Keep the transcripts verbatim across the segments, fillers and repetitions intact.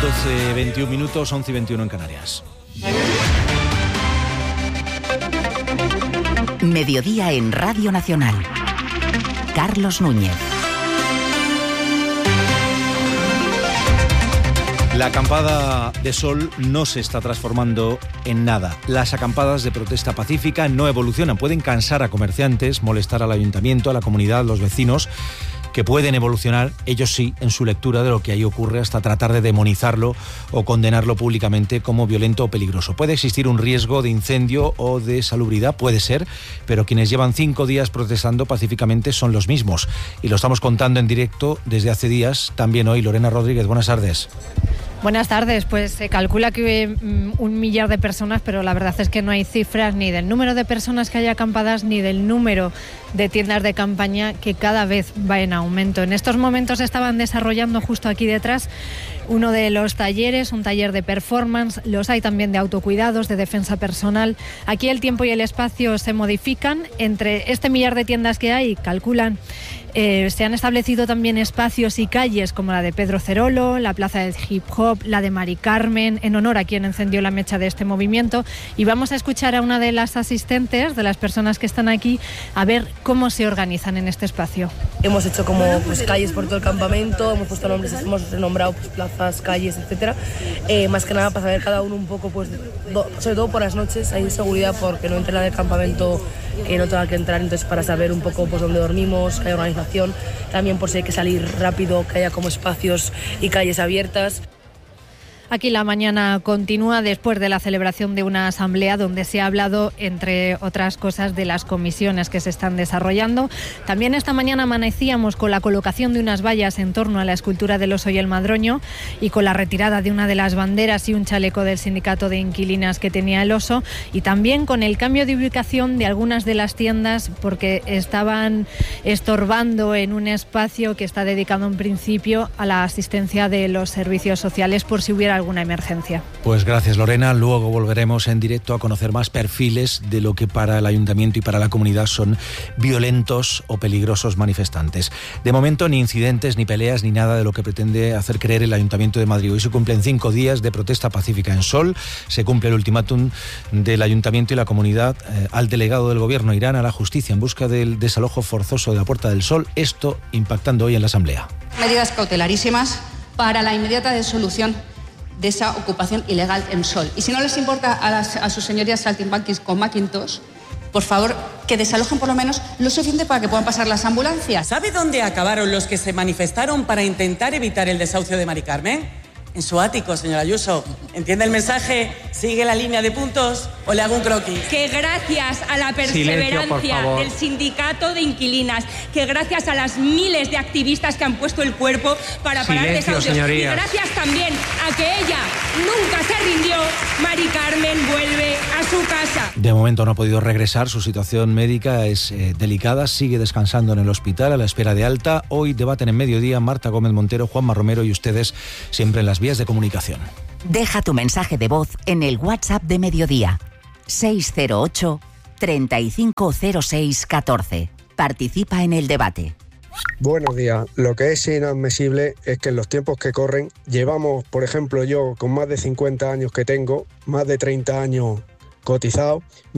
doce veintiún minutos, once y veintiuno en Canarias. Mediodía en Radio Nacional. Carlos Núñez. La acampada de sol no se está transformando en nada. Las acampadas de protesta pacífica no evolucionan. Pueden cansar a comerciantes, molestar al ayuntamiento, a la comunidad, los vecinos, que pueden evolucionar, ellos sí, en su lectura de lo que ahí ocurre, hasta tratar de demonizarlo o condenarlo públicamente como violento o peligroso. Puede existir un riesgo de incendio o de salubridad, puede ser, pero quienes llevan cinco días protestando pacíficamente son los mismos. Y lo estamos contando en directo desde hace días, también hoy. Lorena Rodríguez, buenas tardes. Buenas tardes, pues se calcula que um, un millar de personas, pero la verdad es que no hay cifras ni del número de personas que hay acampadas ni del número de tiendas de campaña, que cada vez va en aumento. En estos momentos estaban desarrollando justo aquí detrás uno de los talleres, un taller de performance, los hay también de autocuidados, de defensa personal. Aquí el tiempo y el espacio se modifican. Entre este millar de tiendas que hay, calculan, eh, se han establecido también espacios y calles como la de Pedro Cerolo, la Plaza del Hip Hop, la de Mari Carmen, en honor a quien encendió la mecha de este movimiento. Y vamos a escuchar a una de las asistentes, de las personas que están aquí, a ver cómo se organizan en este espacio. Hemos hecho como pues, calles por todo el campamento, hemos puesto nombres, hemos renombrado pues, plazas, calles, etcétera. Eh, más que nada para saber cada uno un poco, pues, do, sobre todo por las noches hay seguridad porque no entra en el campamento que no tenga que entrar, entonces para saber un poco pues dónde dormimos, que haya organización, también por si hay que salir rápido, que haya como espacios y calles abiertas. Aquí la mañana continúa después de la celebración de una asamblea donde se ha hablado, entre otras cosas, de las comisiones que se están desarrollando. También esta mañana amanecíamos con la colocación de unas vallas en torno a la escultura del oso y el madroño y con la retirada de una de las banderas y un chaleco del sindicato de inquilinas que tenía el oso, y también con el cambio de ubicación de algunas de las tiendas porque estaban estorbando en un espacio que está dedicado en principio a la asistencia de los servicios sociales por si hubiera alguna emergencia. Pues gracias, Lorena. Luego volveremos en directo a conocer más perfiles de lo que para el ayuntamiento y para la comunidad son violentos o peligrosos manifestantes. De momento ni incidentes, ni peleas, ni nada de lo que pretende hacer creer el Ayuntamiento de Madrid. Hoy se cumplen cinco días de protesta pacífica en Sol. Se cumple el ultimátum del ayuntamiento y la comunidad eh, al delegado del gobierno. Irán a la justicia en busca del desalojo forzoso de la Puerta del Sol. Esto impactando hoy en la asamblea. Medidas cautelarísimas para la inmediata disolución de esa ocupación ilegal en Sol. Y si no les importa a, las, a sus señorías saltimbanquis con Macintosh, por favor, que desalojen por lo menos lo suficiente para que puedan pasar las ambulancias. ¿Sabe dónde acabaron los que se manifestaron para intentar evitar el desahucio de Mari Carmen? En su ático, señora Ayuso. ¿Entiende el mensaje? ¿Sigue la línea de puntos o le hago un croquis? Que gracias a la perseverancia Silencio, del sindicato de inquilinas, que gracias a las miles de activistas que han puesto el cuerpo para parar desahucios, y gracias también a que ella nunca se rindió, Mari Carmen vuelve a su casa. De momento no ha podido regresar, su situación médica es eh, delicada, sigue descansando en el hospital a la espera de alta. Hoy debaten en mediodía Marta Gómez Montero, Juanma Romero y ustedes siempre en las vías de comunicación. Deja tu mensaje de voz en el WhatsApp de Mediodía, seis cero ocho, treinta y cinco cero seis, catorce. Participa en el debate. Buenos días. Lo que es inadmisible es que en los tiempos que corren llevamos, por ejemplo, yo con más de cincuenta años que tengo, más de treinta años cotizado,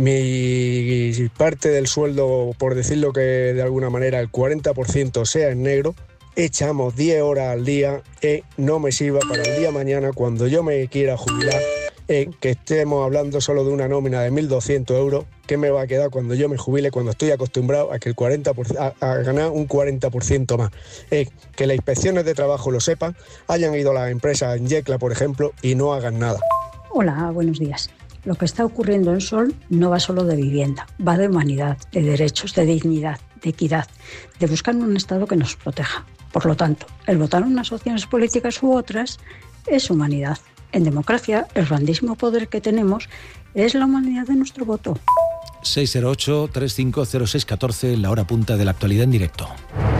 mi parte del sueldo, por decirlo que de alguna manera el cuarenta por ciento sea en negro, echamos diez horas al día y no me sirva para el día de mañana cuando yo me quiera jubilar, eh, que estemos hablando solo de una nómina de mil doscientos euros, ¿qué me va a quedar cuando yo me jubile, cuando estoy acostumbrado a que el cuarenta por ciento, a, a ganar un cuarenta por ciento más? Eh, que las inspecciones de trabajo lo sepan, hayan ido a las empresas en Yecla, por ejemplo, y no hagan nada. Hola, buenos días. Lo que está ocurriendo en Sol no va solo de vivienda, va de humanidad, de derechos, de dignidad, de equidad, de buscar un Estado que nos proteja. Por lo tanto, el votar en unas opciones políticas u otras es humanidad. En democracia, el grandísimo poder que tenemos es la humanidad de nuestro voto. seis cero ocho, treinta y cinco cero seis, catorce, la hora punta de la actualidad en directo.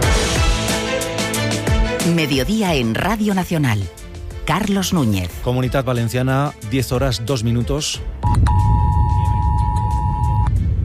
Mediodía en Radio Nacional. Carlos Núñez. Comunidad Valenciana, diez horas, dos minutos.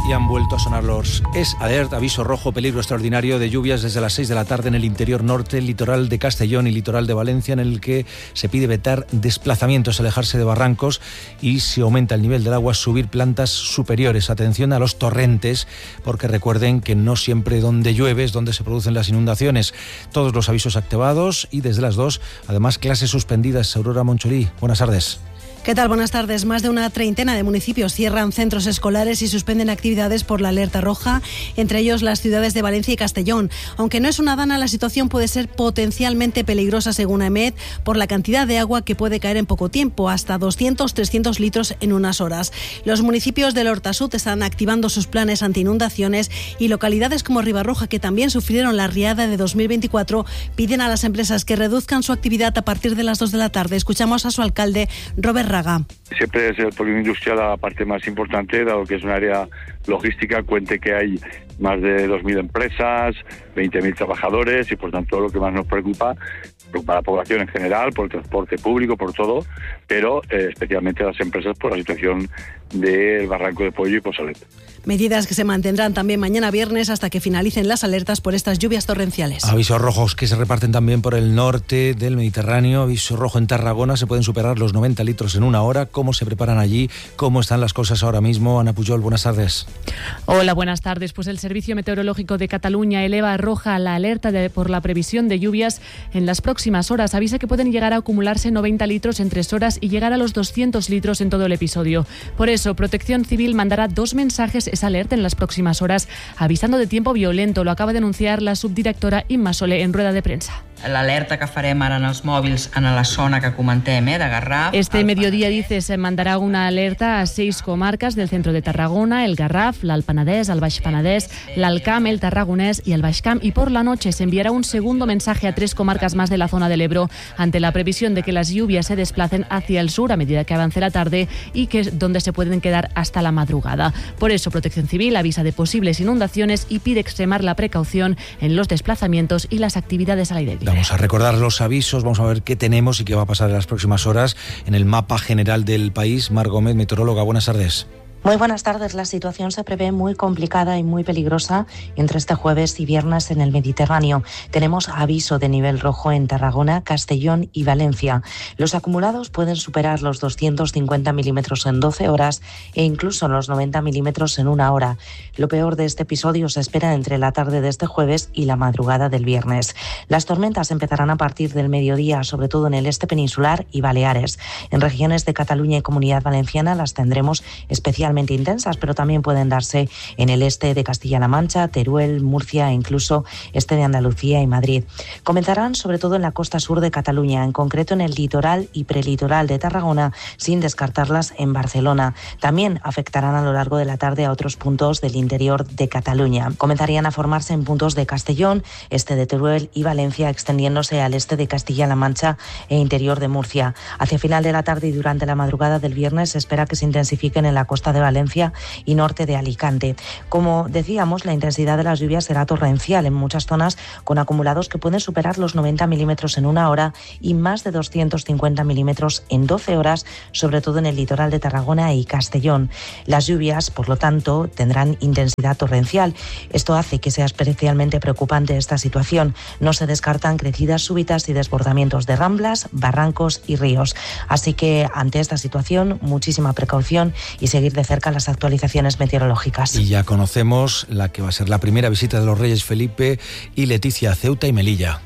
Y han vuelto a sonar los Es Alert, aviso rojo, peligro extraordinario de lluvias desde las seis de la tarde en el interior norte, el litoral de Castellón y litoral de Valencia, en el que se pide vetar desplazamientos, alejarse de barrancos y, si aumenta el nivel del agua, subir plantas superiores. Atención a los torrentes, porque recuerden que no siempre donde llueve es donde se producen las inundaciones. Todos los avisos activados y desde las dos, además, clases suspendidas. Aurora Moncholí, buenas tardes. ¿Qué tal? Buenas tardes. Más de una treintena de municipios cierran centros escolares y suspenden actividades por la alerta roja, entre ellos las ciudades de Valencia y Castellón. Aunque no es una dana, la situación puede ser potencialmente peligrosa, según AEMET, por la cantidad de agua que puede caer en poco tiempo, hasta doscientos a trescientos litros en unas horas. Los municipios del Hortasud están activando sus planes anti-inundaciones y localidades como Ribarroja, que también sufrieron la riada de dos mil veinticuatro, piden a las empresas que reduzcan su actividad a partir de las dos de la tarde. Escuchamos a su alcalde, Robert Raga. Siempre es el polígono industrial la parte más importante, dado que es un área logística. Cuente que hay más de dos mil empresas, veinte mil trabajadores y, por tanto, lo que más nos preocupa, preocupa a la población en general, por el transporte público, por todo, pero eh, especialmente a las empresas por la situación del Barranco de Pollo y Posalet. Medidas que se mantendrán también mañana viernes hasta que finalicen las alertas por estas lluvias torrenciales. Avisos rojos que se reparten también por el norte del Mediterráneo. Aviso rojo en Tarragona, se pueden superar los noventa litros en una hora. ¿Cómo se preparan allí? ¿Cómo están las cosas ahora mismo? Ana Pujol, buenas tardes. Hola, buenas tardes. Pues el Servicio Meteorológico de Cataluña eleva a roja la alerta de, por la previsión de lluvias en las próximas horas. Avisa que pueden llegar a acumularse noventa litros en tres horas y llegar a los doscientos litros en todo el episodio. Por eso, Protección Civil mandará dos mensajes esa alerta en las próximas horas, avisando de tiempo violento. Lo acaba de anunciar la subdirectora Imma Soler en rueda de prensa. L'alerta que farem ara en els mòbils en la zona que comentem, eh, de Garraf. Este mediodía, dice, se mandará una alerta a seis comarcas del centro de Tarragona, el Garraf, l'Alt Penedès, el Baix Penedès, l'Alt Camp, el Tarragonés y el Baix Camp. Y por la noche se enviará un segundo mensaje a tres comarcas más de la zona del Ebro, ante la previsión de que las lluvias se desplacen hacia el sur a medida que avance la tarde y que es donde se pueden quedar hasta la madrugada. Por eso, Protección Civil avisa de posibles inundaciones y pide extremar la precaución en los desplazamientos y las actividades al aire libre. Vamos a recordar los avisos, vamos a ver qué tenemos y qué va a pasar en las próximas horas en el mapa general del país. Mar Gómez, meteoróloga, buenas tardes. Muy buenas tardes. La situación se prevé muy complicada y muy peligrosa entre este jueves y viernes en el Mediterráneo. Tenemos aviso de nivel rojo en Tarragona, Castellón y Valencia. Los acumulados pueden superar los doscientos cincuenta milímetros en doce horas e incluso los noventa milímetros en una hora. Lo peor de este episodio se espera entre la tarde de este jueves y la madrugada del viernes. Las tormentas empezarán a partir del mediodía, sobre todo en el este peninsular y Baleares. En regiones de Cataluña y Comunidad Valenciana las tendremos especialmente intensas, pero también pueden darse en el este de Castilla-La Mancha, Teruel, Murcia e incluso este de Andalucía y Madrid. Comenzarán sobre todo en la costa sur de Cataluña, en concreto en el litoral y prelitoral de Tarragona, sin descartarlas en Barcelona. También afectarán a lo largo de la tarde a otros puntos del interior de Cataluña. Comenzarían a formarse en puntos de Castellón, este de Teruel y Valencia, extendiéndose al este de Castilla-La Mancha e interior de Murcia. Hacia final de la tarde y durante la madrugada del viernes se espera que se intensifiquen en la costa de Valencia y norte de Alicante. Como decíamos, la intensidad de las lluvias será torrencial en muchas zonas, con acumulados que pueden superar los noventa milímetros en una hora y más de doscientos cincuenta milímetros en doce horas, sobre todo en el litoral de Tarragona y Castellón. Las lluvias, por lo tanto, tendrán intensidad torrencial. Esto hace que sea especialmente preocupante esta situación. No se descartan crecidas súbitas y desbordamientos de ramblas, barrancos y ríos. Así que, ante esta situación, muchísima precaución y seguir de cerca las actualizaciones meteorológicas. Y ya conocemos la que va a ser la primera visita de los Reyes Felipe y Leticia a Ceuta y Melilla.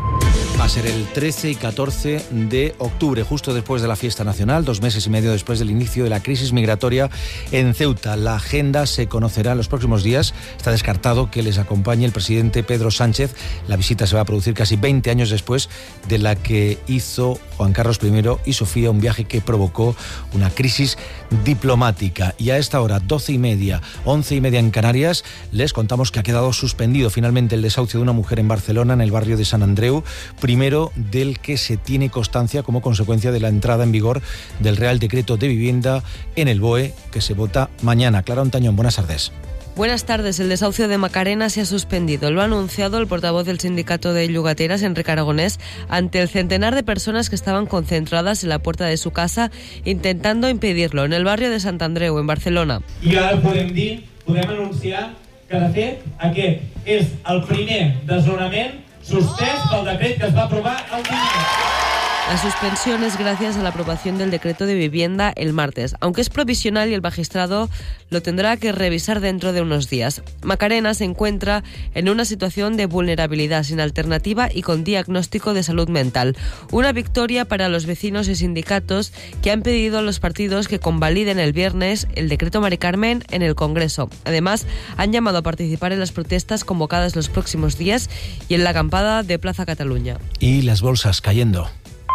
Va a ser el trece y catorce de octubre, justo después de la fiesta nacional, dos meses y medio después del inicio de la crisis migratoria en Ceuta. La agenda se conocerá en los próximos días. Está descartado que les acompañe el presidente Pedro Sánchez. La visita se va a producir casi veinte años después de la que hizo Juan Carlos primero y Sofía, un viaje que provocó una crisis diplomática. Y a esta hora, doce y media, once y media en Canarias, les contamos que ha quedado suspendido finalmente el desahucio de una mujer en Barcelona, en el barrio de Sant Andreu, primero del que se tiene constancia como consecuencia de la entrada en vigor del Real Decreto de Vivienda en el B O E, que se vota mañana. Clara Ontañón, buenas tardes. Buenas tardes. El desahucio de Macarena se ha suspendido. Lo ha anunciado el portavoz del sindicato de Llogateras, Enrique Aragonés, ante el centenar de personas que estaban concentradas en la puerta de su casa intentando impedirlo en el barrio de Sant Andreu, en Barcelona. I ara podem dir podem anunciar que, de fet, aquest és el primer desnonament suspès pel decret que es va aprovar el dilluns. La suspensión es gracias a la aprobación del decreto de vivienda el martes, aunque es provisional y el magistrado lo tendrá que revisar dentro de unos días. Macarena se encuentra en una situación de vulnerabilidad sin alternativa y con diagnóstico de salud mental. Una victoria para los vecinos y sindicatos que han pedido a los partidos que convaliden el viernes el decreto Mari Carmen en el Congreso. Además, han llamado a participar en las protestas convocadas los próximos días y en la acampada de Plaza Cataluña. Y las bolsas cayendo.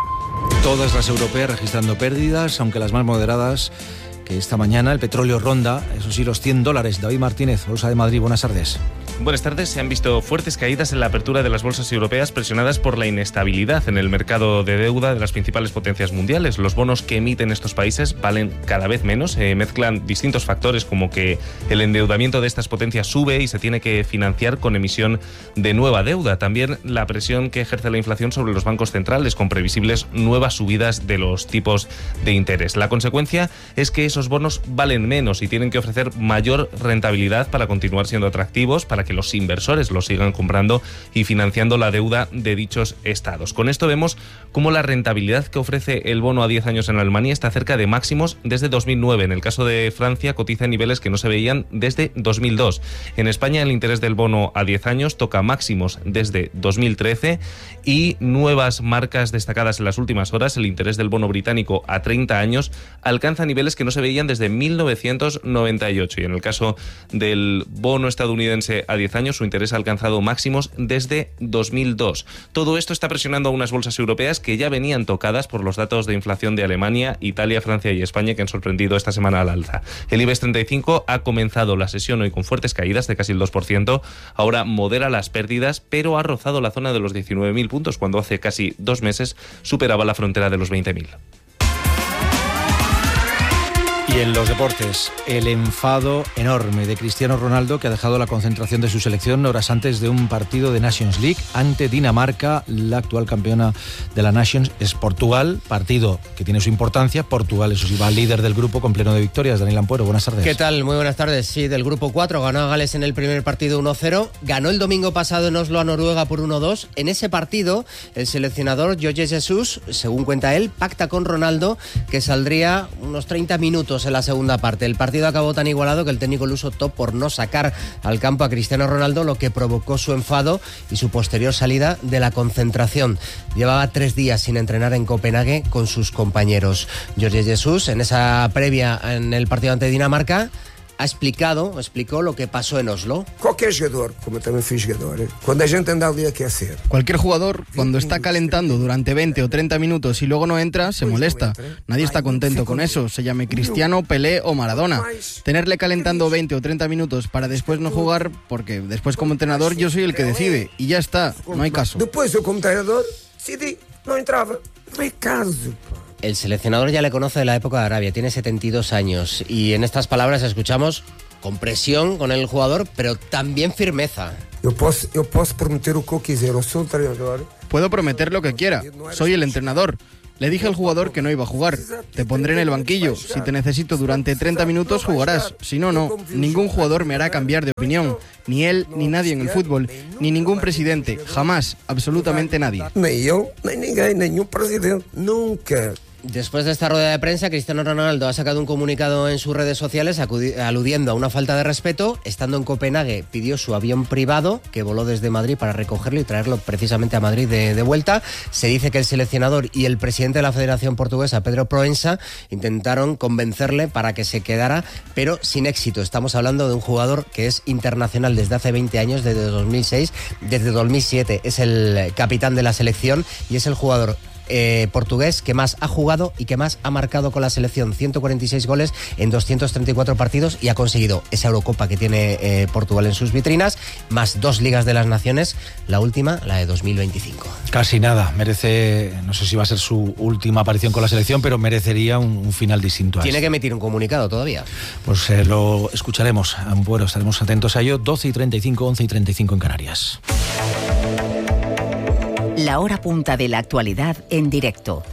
Todas las europeas registrando pérdidas, aunque las más moderadas que esta mañana. El petróleo ronda, eso sí, los cien dólares. David Martínez, Bolsa de Madrid, buenas tardes. Buenas tardes. Se han visto fuertes caídas en la apertura de las bolsas europeas presionadas por la inestabilidad en el mercado de deuda de las principales potencias mundiales. Los bonos que emiten estos países valen cada vez menos. Eh, mezclan distintos factores como que el endeudamiento de estas potencias sube y se tiene que financiar con emisión de nueva deuda. También la presión que ejerce la inflación sobre los bancos centrales con previsibles nuevas subidas de los tipos de interés. La consecuencia es que esos bonos valen menos y tienen que ofrecer mayor rentabilidad para continuar siendo atractivos, para que los inversores los sigan comprando y financiando la deuda de dichos estados. Con esto vemos cómo la rentabilidad que ofrece el bono a diez años en Alemania está cerca de máximos desde dos mil nueve. En el caso de Francia cotiza en niveles que no se veían desde dos mil dos. En España el interés del bono a diez años toca máximos desde dos mil trece y nuevas marcas destacadas en las últimas horas. El interés del bono británico a treinta años alcanza niveles que no se veían desde mil novecientos noventa y ocho. Y en el caso del bono estadounidense a diez años, su interés ha alcanzado máximos desde dos mil dos. Todo esto está presionando a unas bolsas europeas que ya venían tocadas por los datos de inflación de Alemania, Italia, Francia y España, que han sorprendido esta semana al alza. El IBEX treinta y cinco ha comenzado la sesión hoy con fuertes caídas de casi el dos por ciento. Ahora modera las pérdidas, pero ha rozado la zona de los diecinueve mil puntos, cuando hace casi dos meses superaba la frontera de los veinte mil. Y en los deportes, el enfado enorme de Cristiano Ronaldo, que ha dejado la concentración de su selección horas antes de un partido de Nations League ante Dinamarca. La actual campeona de la Nations es Portugal, partido que tiene su importancia. Portugal, eso sí, va líder del grupo con pleno de victorias. Daniel Ampuero, buenas tardes. ¿Qué tal? Muy buenas tardes. Sí, del grupo cuatro ganó a Gales en el primer partido uno cero. Ganó el domingo pasado en Oslo a Noruega por uno dos. En ese partido, el seleccionador Jorge Jesus, según cuenta él, pacta con Ronaldo que saldría unos treinta minutos en la segunda parte. El partido acabó tan igualado que el técnico luso optó por no sacar al campo a Cristiano Ronaldo, lo que provocó su enfado y su posterior salida de la concentración. Llevaba tres días sin entrenar en Copenhague con sus compañeros. Jorge Jesus, en esa previa en el partido ante Dinamarca, ha explicado, explicó lo que pasó en Oslo. Cualquier jugador, como también fui jugador, cuando la gente anda al día que hacer. Cualquier jugador, cuando está calentando durante veinte o treinta minutos y luego no entra, se molesta. Nadie está contento con eso, se llame Cristiano, Pelé o Maradona. Tenerle calentando veinte o treinta minutos para después no jugar, porque después como entrenador yo soy el que decide, y ya está, no hay caso. Después yo como entrenador decidí, no entraba, no hay caso. El seleccionador ya le conoce de la época de Arabia, tiene setenta y dos años y en estas palabras escuchamos compresión con el jugador, pero también firmeza. Yo puedo, yo puedo prometer lo que quiera, soy entrenador. Puedo prometer lo que quiera, soy el entrenador. Le dije al jugador que no iba a jugar. Te pondré en el banquillo. Si te necesito durante treinta minutos, jugarás. Si no, no. Ningún jugador me hará cambiar de opinión. Ni él, ni nadie en el fútbol. Ni ningún presidente. Jamás. Absolutamente nadie. Ni yo, ni ninguém, ningún presidente. Nunca. Después de esta rueda de prensa, Cristiano Ronaldo ha sacado un comunicado en sus redes sociales aludiendo a una falta de respeto. Estando en Copenhague, pidió su avión privado, que voló desde Madrid para recogerlo y traerlo precisamente a Madrid de, de vuelta. Se dice que el seleccionador y el presidente de la Federación Portuguesa, Pedro Proença, intentaron convencerle para que se quedara, pero sin éxito. Estamos hablando de un jugador que es internacional desde hace veinte años, desde dos mil seis, desde dos mil siete. Es el capitán de la selección y es el jugador Eh, portugués que más ha jugado y que más ha marcado con la selección, ciento cuarenta y seis goles en doscientos treinta y cuatro partidos, y ha conseguido esa Eurocopa que tiene eh, Portugal en sus vitrinas, más dos Ligas de las Naciones, la última, la de dos mil veinticinco. Casi nada, merece, no sé si va a ser su última aparición con la selección, pero merecería un, un final distinto a Tiene este. que emitir un comunicado todavía. Pues eh, lo escucharemos, bueno, estaremos atentos a ello. Doce y treinta y cinco, once y treinta y cinco en Canarias. La hora punta de la actualidad en directo.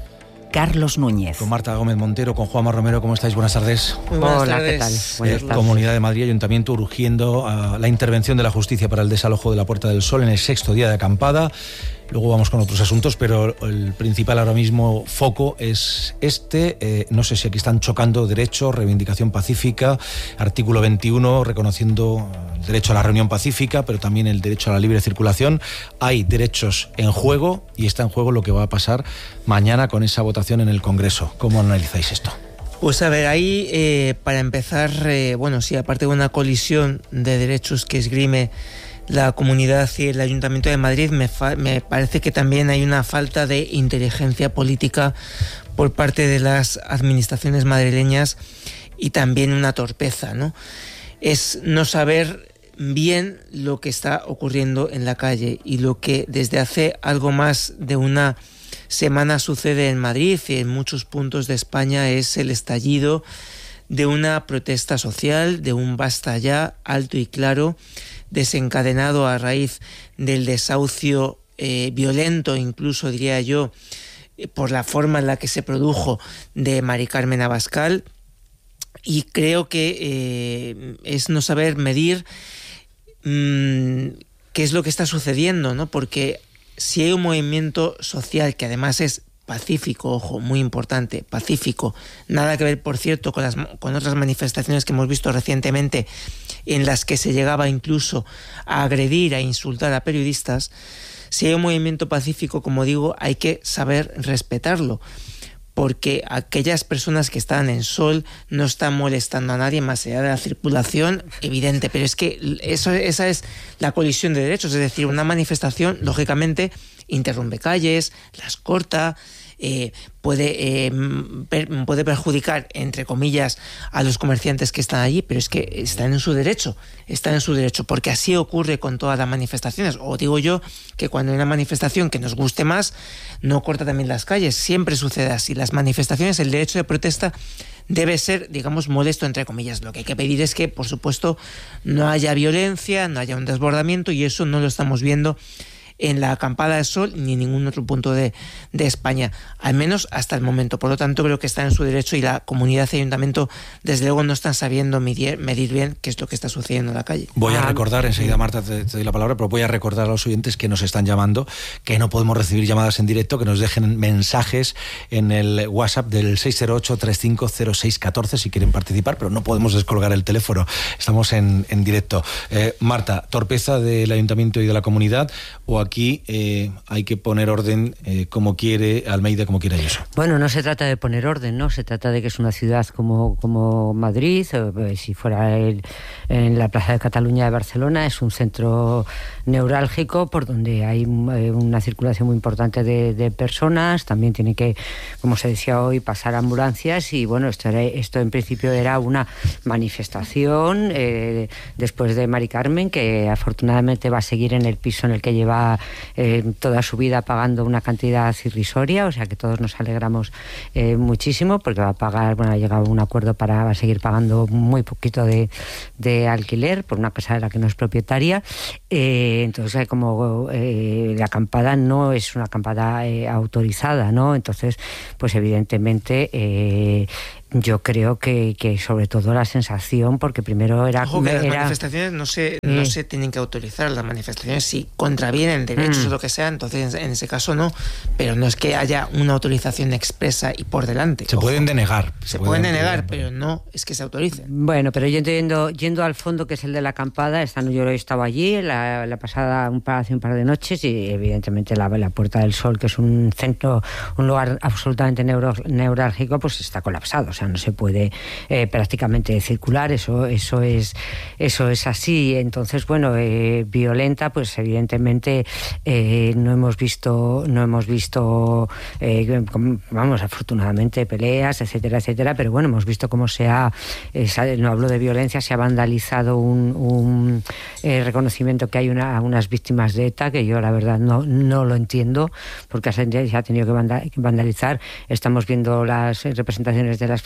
Carlos Núñez. Con Marta Gómez Montero, con Juanma Romero, ¿cómo estáis? Buenas tardes. Muy buenas Hola, tardes. ¿qué tal? Eh, Comunidad de Madrid, Ayuntamiento urgiendo a la intervención de la justicia para el desalojo de la Puerta del Sol en el sexto día de acampada. Luego vamos con otros asuntos, pero el principal ahora mismo foco es este. Eh, no sé si aquí están chocando derechos, reivindicación pacífica, artículo veintiuno, reconociendo el derecho a la reunión pacífica, pero también el derecho a la libre circulación. Hay derechos en juego y está en juego lo que va a pasar mañana con esa votación en el Congreso. ¿Cómo analizáis esto? Pues a ver, ahí eh, para empezar, eh, bueno, sí, aparte de una colisión de derechos que esgrime la comunidad y el Ayuntamiento de Madrid, me, fa- me parece que también hay una falta de inteligencia política por parte de las administraciones madrileñas y también una torpeza, ¿no? Es no saber bien lo que está ocurriendo en la calle y lo que desde hace algo más de una semana sucede en Madrid y en muchos puntos de España es el estallido de una protesta social, de un basta ya alto y claro, desencadenado a raíz del desahucio eh, violento, incluso diría yo, eh, por la forma en la que se produjo de Mari Carmen Abascal. Y creo que eh, es no saber medir mmm, qué es lo que está sucediendo, ¿no? Porque si hay un movimiento social que además es pacífico, ojo, muy importante, pacífico, nada que ver, por cierto, con, las, con otras manifestaciones que hemos visto recientemente en las que se llegaba incluso a agredir, a insultar a periodistas. Si hay un movimiento pacífico, como digo, hay que saber respetarlo, porque aquellas personas que están en Sol no están molestando a nadie más allá de la circulación evidente, pero es que eso, esa es la colisión de derechos, es decir, una manifestación, lógicamente, interrumpe calles, las corta, eh, puede, eh, per, puede perjudicar, entre comillas, a los comerciantes que están allí, pero es que están en su derecho, están en su derecho, porque así ocurre con todas las manifestaciones. O digo yo que cuando hay una manifestación que nos guste más, no corta también las calles, siempre sucede así. Las manifestaciones, el derecho de protesta debe ser, digamos, molesto, entre comillas. Lo que hay que pedir es que, por supuesto, no haya violencia, no haya un desbordamiento, y eso no lo estamos viendo en la acampada de Sol ni en ningún otro punto de, de España, al menos hasta el momento. Por lo tanto, creo que están en su derecho y la comunidad y ayuntamiento, desde luego, no están sabiendo medir, medir bien qué es lo que está sucediendo en la calle. Voy a recordar, enseguida Marta te, te doy la palabra, pero voy a recordar a los oyentes que nos están llamando, que no podemos recibir llamadas en directo, que nos dejen mensajes en el WhatsApp del seis cero ocho, tres cinco cero seis uno cuatro si quieren participar, pero no podemos descolgar el teléfono, estamos en, en directo. Eh, Marta, torpeza del ayuntamiento y de la comunidad, o aquí eh, hay que poner orden eh, como quiere Almeida, como quiere Ayuso. Bueno, no se trata de poner orden, ¿no? Se trata de que es una ciudad como, como Madrid, o, si fuera el, en la Plaza de Cataluña de Barcelona, es un centro neurálgico por donde hay eh, una circulación muy importante de, de personas. También tiene que, como se decía hoy, pasar ambulancias y bueno, esto, era, esto en principio era una manifestación eh, después de Mari Carmen, que afortunadamente va a seguir en el piso en el que lleva eh, toda su vida pagando una cantidad irrisoria, o sea que todos nos alegramos eh, muchísimo porque va a pagar, bueno, ha llegado a un acuerdo para va a seguir pagando muy poquito de, de alquiler por una casa de la que no es propietaria. Eh, entonces, como eh, la acampada no es una acampada eh, autorizada, ¿no? Entonces, pues evidentemente eh, yo creo que, que sobre todo la sensación, porque primero era... Ojo, que era, las manifestaciones no se, eh, no se tienen que autorizar, las manifestaciones si contravienen derechos mm. o lo que sea, entonces en ese caso no, pero no es que haya una autorización expresa y por delante. Se Ojo. pueden denegar. Se, se pueden, pueden denegar, pero no es que se autoricen. Bueno, pero yo yendo, yendo al fondo, que es el de la acampada, estando, yo he estado allí la, la pasada, un par, hace un par de noches, y evidentemente la, la Puerta del Sol, que es un centro, un lugar absolutamente neuro, neurálgico, pues está colapsado. O sea, no se puede eh, prácticamente circular, eso eso es eso es así. Entonces, bueno, eh, violenta, pues evidentemente eh, no hemos visto no hemos visto eh, vamos, afortunadamente peleas, etcétera, etcétera, pero bueno, hemos visto cómo se ha eh, no hablo de violencia, se ha vandalizado un, un eh, reconocimiento que hay una, unas víctimas de ETA, que yo la verdad no, no lo entiendo, porque se ha tenido que vandalizar. Estamos viendo las representaciones de las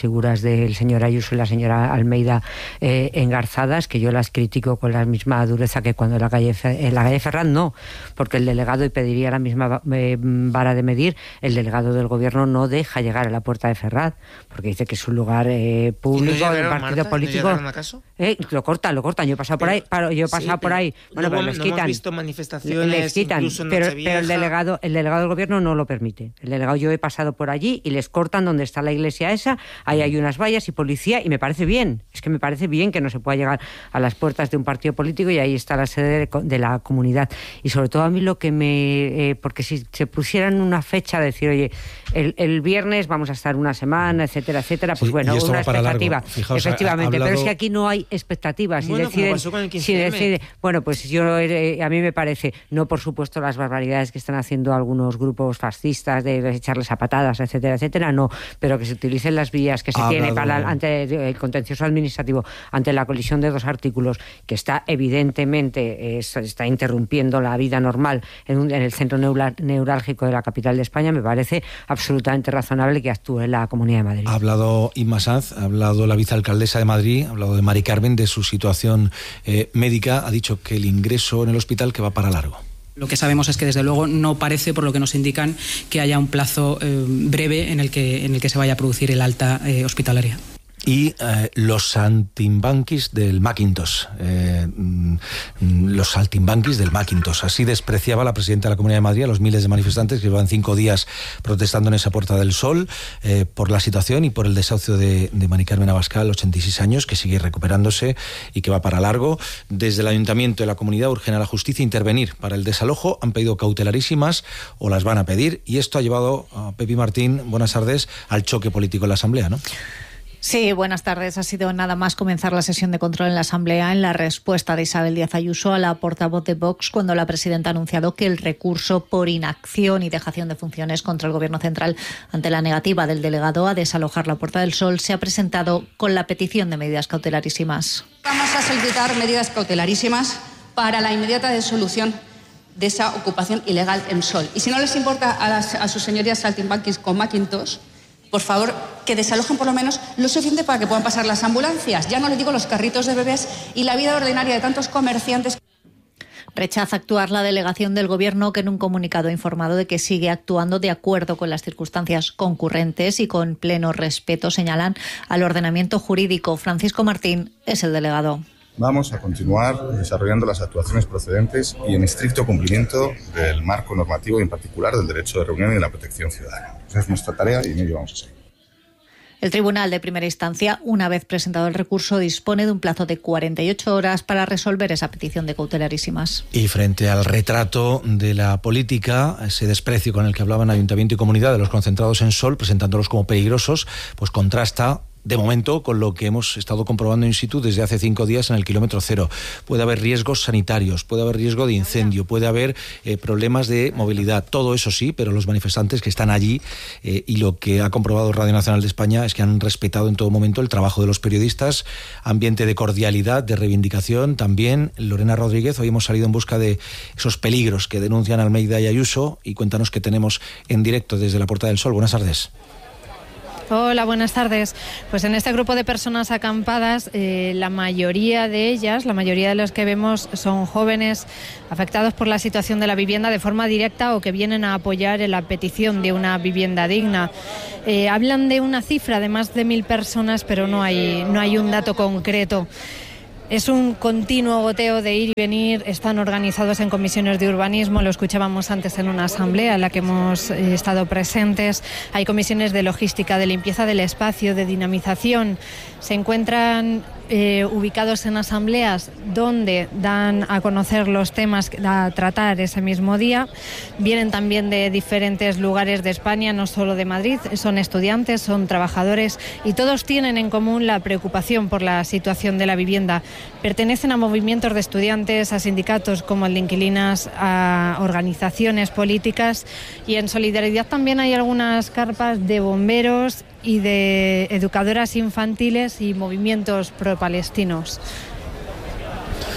figuras del señor Ayuso y la señora Almeida eh, engarzadas, que yo las critico con la misma dureza que cuando en la calle, en la calle Ferraz, no, porque el delegado, y pediría la misma eh, vara de medir, el delegado del gobierno no deja llegar a la puerta de Ferraz, porque dice que es un lugar eh, público, del partido Marta, político. ¿No acaso? Eh, lo cortan, lo cortan. Yo he pasado por ahí, paro, yo he pasado sí, por ahí. Bueno, pero les no quitan. Hemos visto manifestaciones, les quitan, pero, pero el delegado, el delegado del gobierno no lo permite. El delegado, yo he pasado por allí y les cortan donde está la iglesia esa, ahí hay unas vallas y policía, y me parece bien, es que me parece bien que no se pueda llegar a las puertas de un partido político, y ahí está la sede de, de la comunidad. Y sobre todo a mí lo que me... Eh, porque si se pusieran una fecha de decir, oye, el, el viernes vamos a estar una semana, etcétera, etcétera, pues sí, bueno, una expectativa. Fijaos, efectivamente, hablado... pero es que aquí no hay expectativas. Bueno, si deciden, pasó con el quince si eme. decide, bueno, pues yo eh, a mí me parece, no por supuesto las barbaridades que están haciendo algunos grupos fascistas de echarles a patadas, etcétera, etcétera, no, pero que se utilicen las vías que se ha tiene hablado... para ante el contencioso administrativo, ante la colisión de dos artículos, que está evidentemente, eh, está interrumpiendo la vida normal en, un, en el centro neurálgico de la capital de España, me parece absolutamente razonable que actúe la Comunidad de Madrid. Ha hablado Inma Sanz, ha hablado la vicealcaldesa de Madrid, ha hablado de Mari Carmen, de su situación eh, médica, ha dicho que el ingreso en el hospital que va para largo. Lo que sabemos es que desde luego no parece, por lo que nos indican, que haya un plazo eh, breve en el que en el que se vaya a producir el alta eh, hospitalaria. Y eh, los saltimbanquis del Macintosh, eh, los saltimbanquis del Macintosh. Así despreciaba la presidenta de la Comunidad de Madrid a los miles de manifestantes que llevan cinco días protestando en esa Puerta del Sol eh, por la situación y por el desahucio de, de Mari Carmen Abascal, ochenta y seis años, que sigue recuperándose y que va para largo. Desde el Ayuntamiento de la Comunidad urgen a la justicia intervenir para el desalojo. Han pedido cautelarísimas o las van a pedir, y esto ha llevado a Pepi Martín, buenas tardes, al choque político en la Asamblea, ¿no? Sí, buenas tardes. Ha sido nada más comenzar la sesión de control en la Asamblea en la respuesta de Isabel Díaz Ayuso a la portavoz de Vox, cuando la presidenta ha anunciado que el recurso por inacción y dejación de funciones contra el Gobierno central ante la negativa del delegado a desalojar la Puerta del Sol se ha presentado con la petición de medidas cautelarísimas. Vamos a solicitar medidas cautelarísimas para la inmediata disolución de esa ocupación ilegal en Sol. Y si no les importa a, las, a sus señorías saltimbanquis con Macintosh, por favor, que desalojen por lo menos lo suficiente para que puedan pasar las ambulancias. Ya no les digo los carritos de bebés y la vida ordinaria de tantos comerciantes. Rechaza actuar la delegación del Gobierno, que en un comunicado ha informado de que sigue actuando de acuerdo con las circunstancias concurrentes y con pleno respeto, señalan, al ordenamiento jurídico. Francisco Martín es el delegado. Vamos a continuar desarrollando las actuaciones procedentes y en estricto cumplimiento del marco normativo y en particular del derecho de reunión y de la protección ciudadana. Esa es nuestra tarea y en ello vamos a seguir. El Tribunal de Primera Instancia, una vez presentado el recurso, dispone de un plazo de cuarenta y ocho horas para resolver esa petición de cautelarísimas. Y frente al retrato de la política, ese desprecio con el que hablaban Ayuntamiento y Comunidad de los concentrados en Sol, presentándolos como peligrosos, pues contrasta de momento con lo que hemos estado comprobando in situ desde hace cinco días en el kilómetro cero. Puede haber riesgos sanitarios, puede haber riesgo de incendio, puede haber eh, problemas de movilidad, todo eso sí, pero los manifestantes que están allí eh, y lo que ha comprobado Radio Nacional de España es que han respetado en todo momento el trabajo de los periodistas, ambiente de cordialidad, de reivindicación. También Lorena Rodríguez, hoy hemos salido en busca de esos peligros que denuncian Almeida y Ayuso, y cuéntanos qué tenemos en directo desde la Puerta del Sol. Buenas tardes. Hola, buenas tardes. Pues en este grupo de personas acampadas, eh, la mayoría de ellas, la mayoría de los que vemos son jóvenes afectados por la situación de la vivienda de forma directa o que vienen a apoyar en la petición de una vivienda digna. Eh, hablan de una cifra de más de mil personas, pero no hay, no hay un dato concreto. Es un continuo goteo de ir y venir, están organizados en comisiones de urbanismo, lo escuchábamos antes en una asamblea en la que hemos eh, estado presentes. Hay comisiones de logística, de limpieza del espacio, de dinamización. Se encuentran eh, ubicados en asambleas donde dan a conocer los temas a tratar ese mismo día. Vienen también de diferentes lugares de España, no solo de Madrid, son estudiantes, son trabajadores y todos tienen en común la preocupación por la situación de la vivienda. Pertenecen a movimientos de estudiantes, a sindicatos como el de inquilinas, a organizaciones políticas, y en solidaridad también hay algunas carpas de bomberos y de educadoras infantiles y movimientos pro-palestinos.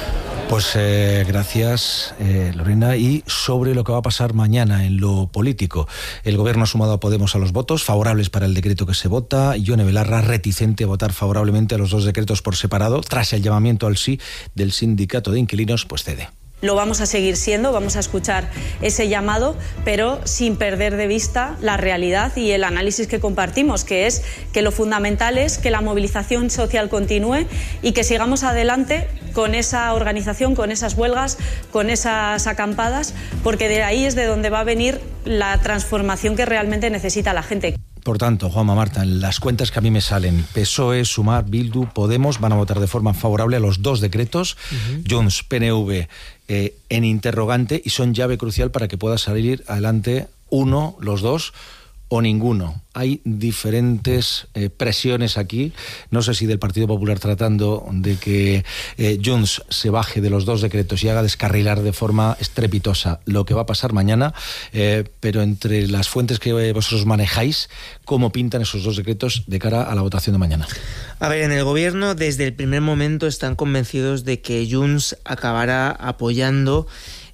Pues eh, gracias, eh, Lorena. Y sobre lo que va a pasar mañana en lo político. El Gobierno ha sumado a Podemos a los votos favorables para el decreto que se vota. Ione Belarra, reticente a votar favorablemente a los dos decretos por separado, tras el llamamiento al sí del sindicato de inquilinos, pues cede. Lo vamos a seguir siendo, vamos a escuchar ese llamado, pero sin perder de vista la realidad y el análisis que compartimos, que es que lo fundamental es que la movilización social continúe y que sigamos adelante con esa organización, con esas huelgas, con esas acampadas, porque de ahí es de donde va a venir la transformación que realmente necesita la gente. Por tanto, Juanma, Marta, en las cuentas que a mí me salen, P S O E, Sumar, Bildu, Podemos van a votar de forma favorable a los dos decretos, uh-huh. Junts, P N V eh, en interrogante, y son llave crucial para que pueda salir adelante uno, los dos o ninguno. Hay diferentes eh, presiones aquí, no sé si del Partido Popular tratando de que eh, Junts se baje de los dos decretos y haga descarrilar de forma estrepitosa lo que va a pasar mañana, eh, pero entre las fuentes que vosotros manejáis, ¿cómo pintan esos dos decretos de cara a la votación de mañana? A ver, en el Gobierno desde el primer momento están convencidos de que Junts acabará apoyando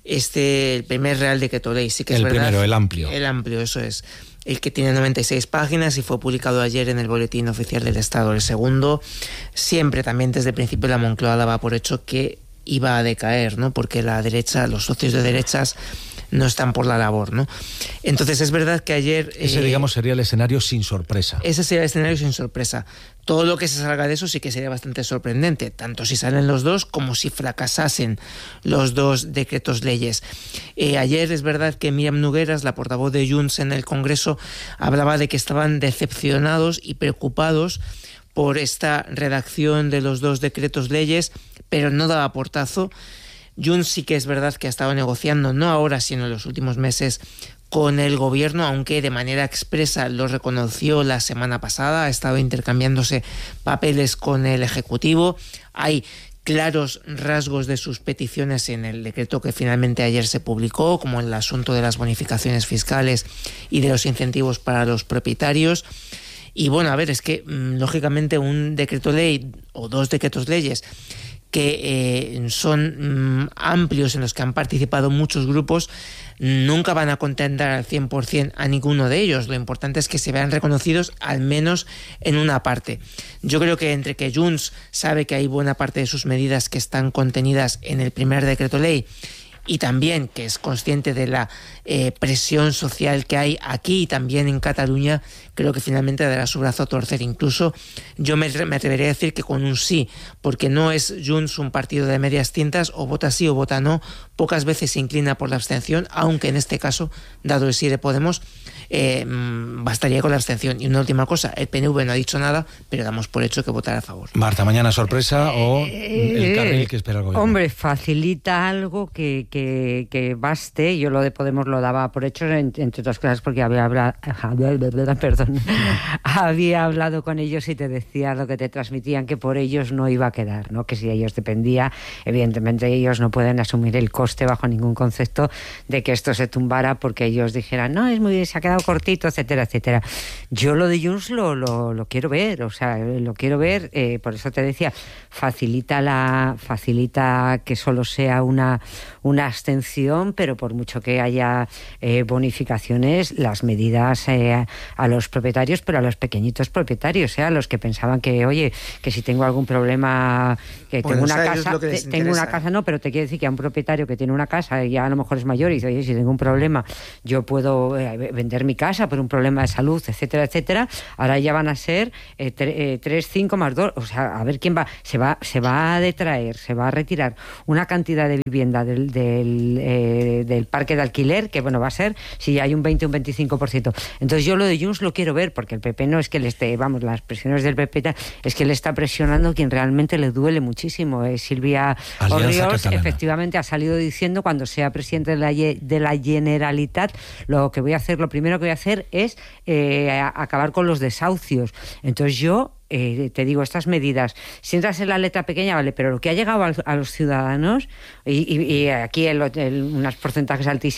este, el primer Real Decreto Ley. Sí que es el verdad, primero, el amplio. El amplio, eso es. El que tiene noventa y seis páginas y fue publicado ayer en el Boletín Oficial del Estado. El segundo, siempre también desde el principio la Moncloa daba por hecho que iba a decaer, ¿no? Porque la derecha, los socios de derechas no están por la labor, ¿no? Entonces es verdad que ayer... Ese, eh, digamos, sería el escenario sin sorpresa. Ese sería el escenario sin sorpresa. Todo lo que se salga de eso sí que sería bastante sorprendente, tanto si salen los dos como si fracasasen los dos decretos leyes. Eh, ayer es verdad que Míriam Nogueras, la portavoz de Junts en el Congreso, hablaba de que estaban decepcionados y preocupados por esta redacción de los dos decretos leyes, pero no daba portazo. Junts sí que es verdad que ha estado negociando, no ahora, sino en los últimos meses, con el Gobierno, aunque de manera expresa lo reconoció la semana pasada, ha estado intercambiándose papeles con el Ejecutivo. Hay claros rasgos de sus peticiones en el decreto que finalmente ayer se publicó, como el asunto de las bonificaciones fiscales y de los incentivos para los propietarios. Y bueno, a ver, es que lógicamente un decreto ley o dos decretos leyes que eh, son mm, amplios, en los que han participado muchos grupos, nunca van a contentar al cien por ciento a ninguno de ellos. Lo importante es que se vean reconocidos al menos en una parte. Yo creo que entre que Junts sabe que hay buena parte de sus medidas que están contenidas en el primer decreto ley, y también que es consciente de la eh, presión social que hay aquí y también en Cataluña, creo que finalmente dará su brazo a torcer. Incluso yo me, me atrevería a decir que con un sí, porque no es Junts un partido de medias tintas, o vota sí o vota no, pocas veces se inclina por la abstención, aunque en este caso, dado el sí de Podemos, eh, bastaría con la abstención. Y una última cosa, el P N V no ha dicho nada, pero damos por hecho que votará a favor. Marta, ¿mañana sorpresa o eh, el carril que espera el Gobierno? Hombre, facilita algo que, que, que baste. Yo lo de Podemos lo daba por hecho, entre otras cosas porque había hablado, perdón, había hablado con ellos y te decía lo que te transmitían, que por ellos no iba a quedar, ¿no? Que si ellos dependía, evidentemente ellos no pueden asumir el coste bajo ningún concepto de que esto se tumbara porque ellos dijeran, no, es muy, se ha quedado cortito, etcétera, etcétera. Yo lo de Junts lo, lo, lo quiero ver, o sea, lo quiero ver, eh, por eso te decía, facilita la facilita que solo sea una, una abstención, pero por mucho que haya eh, bonificaciones, las medidas eh, a los propietarios, pero a los pequeñitos propietarios, ¿eh? A los que pensaban que, oye, que si tengo algún problema, que bueno, tengo una casa, te, tengo una casa, no, pero te quiere decir que a un propietario que tiene una casa y ya a lo mejor es mayor y dice, oye, si tengo un problema, yo puedo eh, vender mi casa por un problema de salud, etcétera, etcétera. Ahora ya van a ser eh, tre, eh, tres, cinco más dos, o sea, a ver quién va, se va, se va a detraer, se va a retirar una cantidad de vivienda del, del, eh, del parque de alquiler, que bueno, va a ser, si hay un veinte, un veinticinco por ciento. Entonces yo lo de Junts lo quiero ver, porque el P P no es que le esté, vamos, las presiones del P P es que le está presionando quien realmente le duele muchísimo. Eh, Silvia Orriols efectivamente ha salido diciendo, cuando sea presidente de la, de la Generalitat, lo que voy a hacer, lo primero que voy a hacer es eh, acabar con los desahucios. Entonces yo Eh, te digo, estas medidas, si entras en la letra pequeña, vale, pero lo que ha llegado a, a los ciudadanos, y, y, y aquí el, el, unos porcentajes altísimos,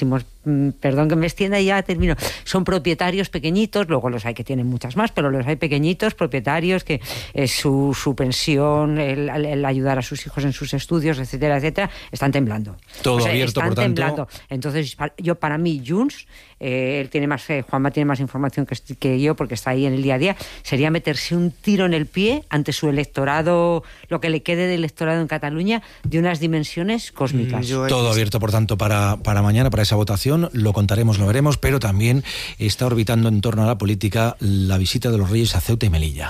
perdón que me extienda y ya termino, son propietarios pequeñitos, luego los hay que tienen muchas más, pero los hay pequeñitos, propietarios que eh, su, su pensión, el, el ayudar a sus hijos en sus estudios, etcétera, etcétera, están temblando. Todo o sea, abierto, están por tanto. temblando. Entonces, yo para mí, Junts, eh, él tiene más, eh, Juanma tiene más información que, que yo porque está ahí en el día a día, sería meterse un tiro en el pie ante su electorado, lo que le quede del electorado en Cataluña, de unas dimensiones cósmicas. Mm, Todo abierto, por tanto, para, para mañana, para esa votación, lo contaremos, lo veremos, pero también está orbitando en torno a la política la visita de los Reyes a Ceuta y Melilla.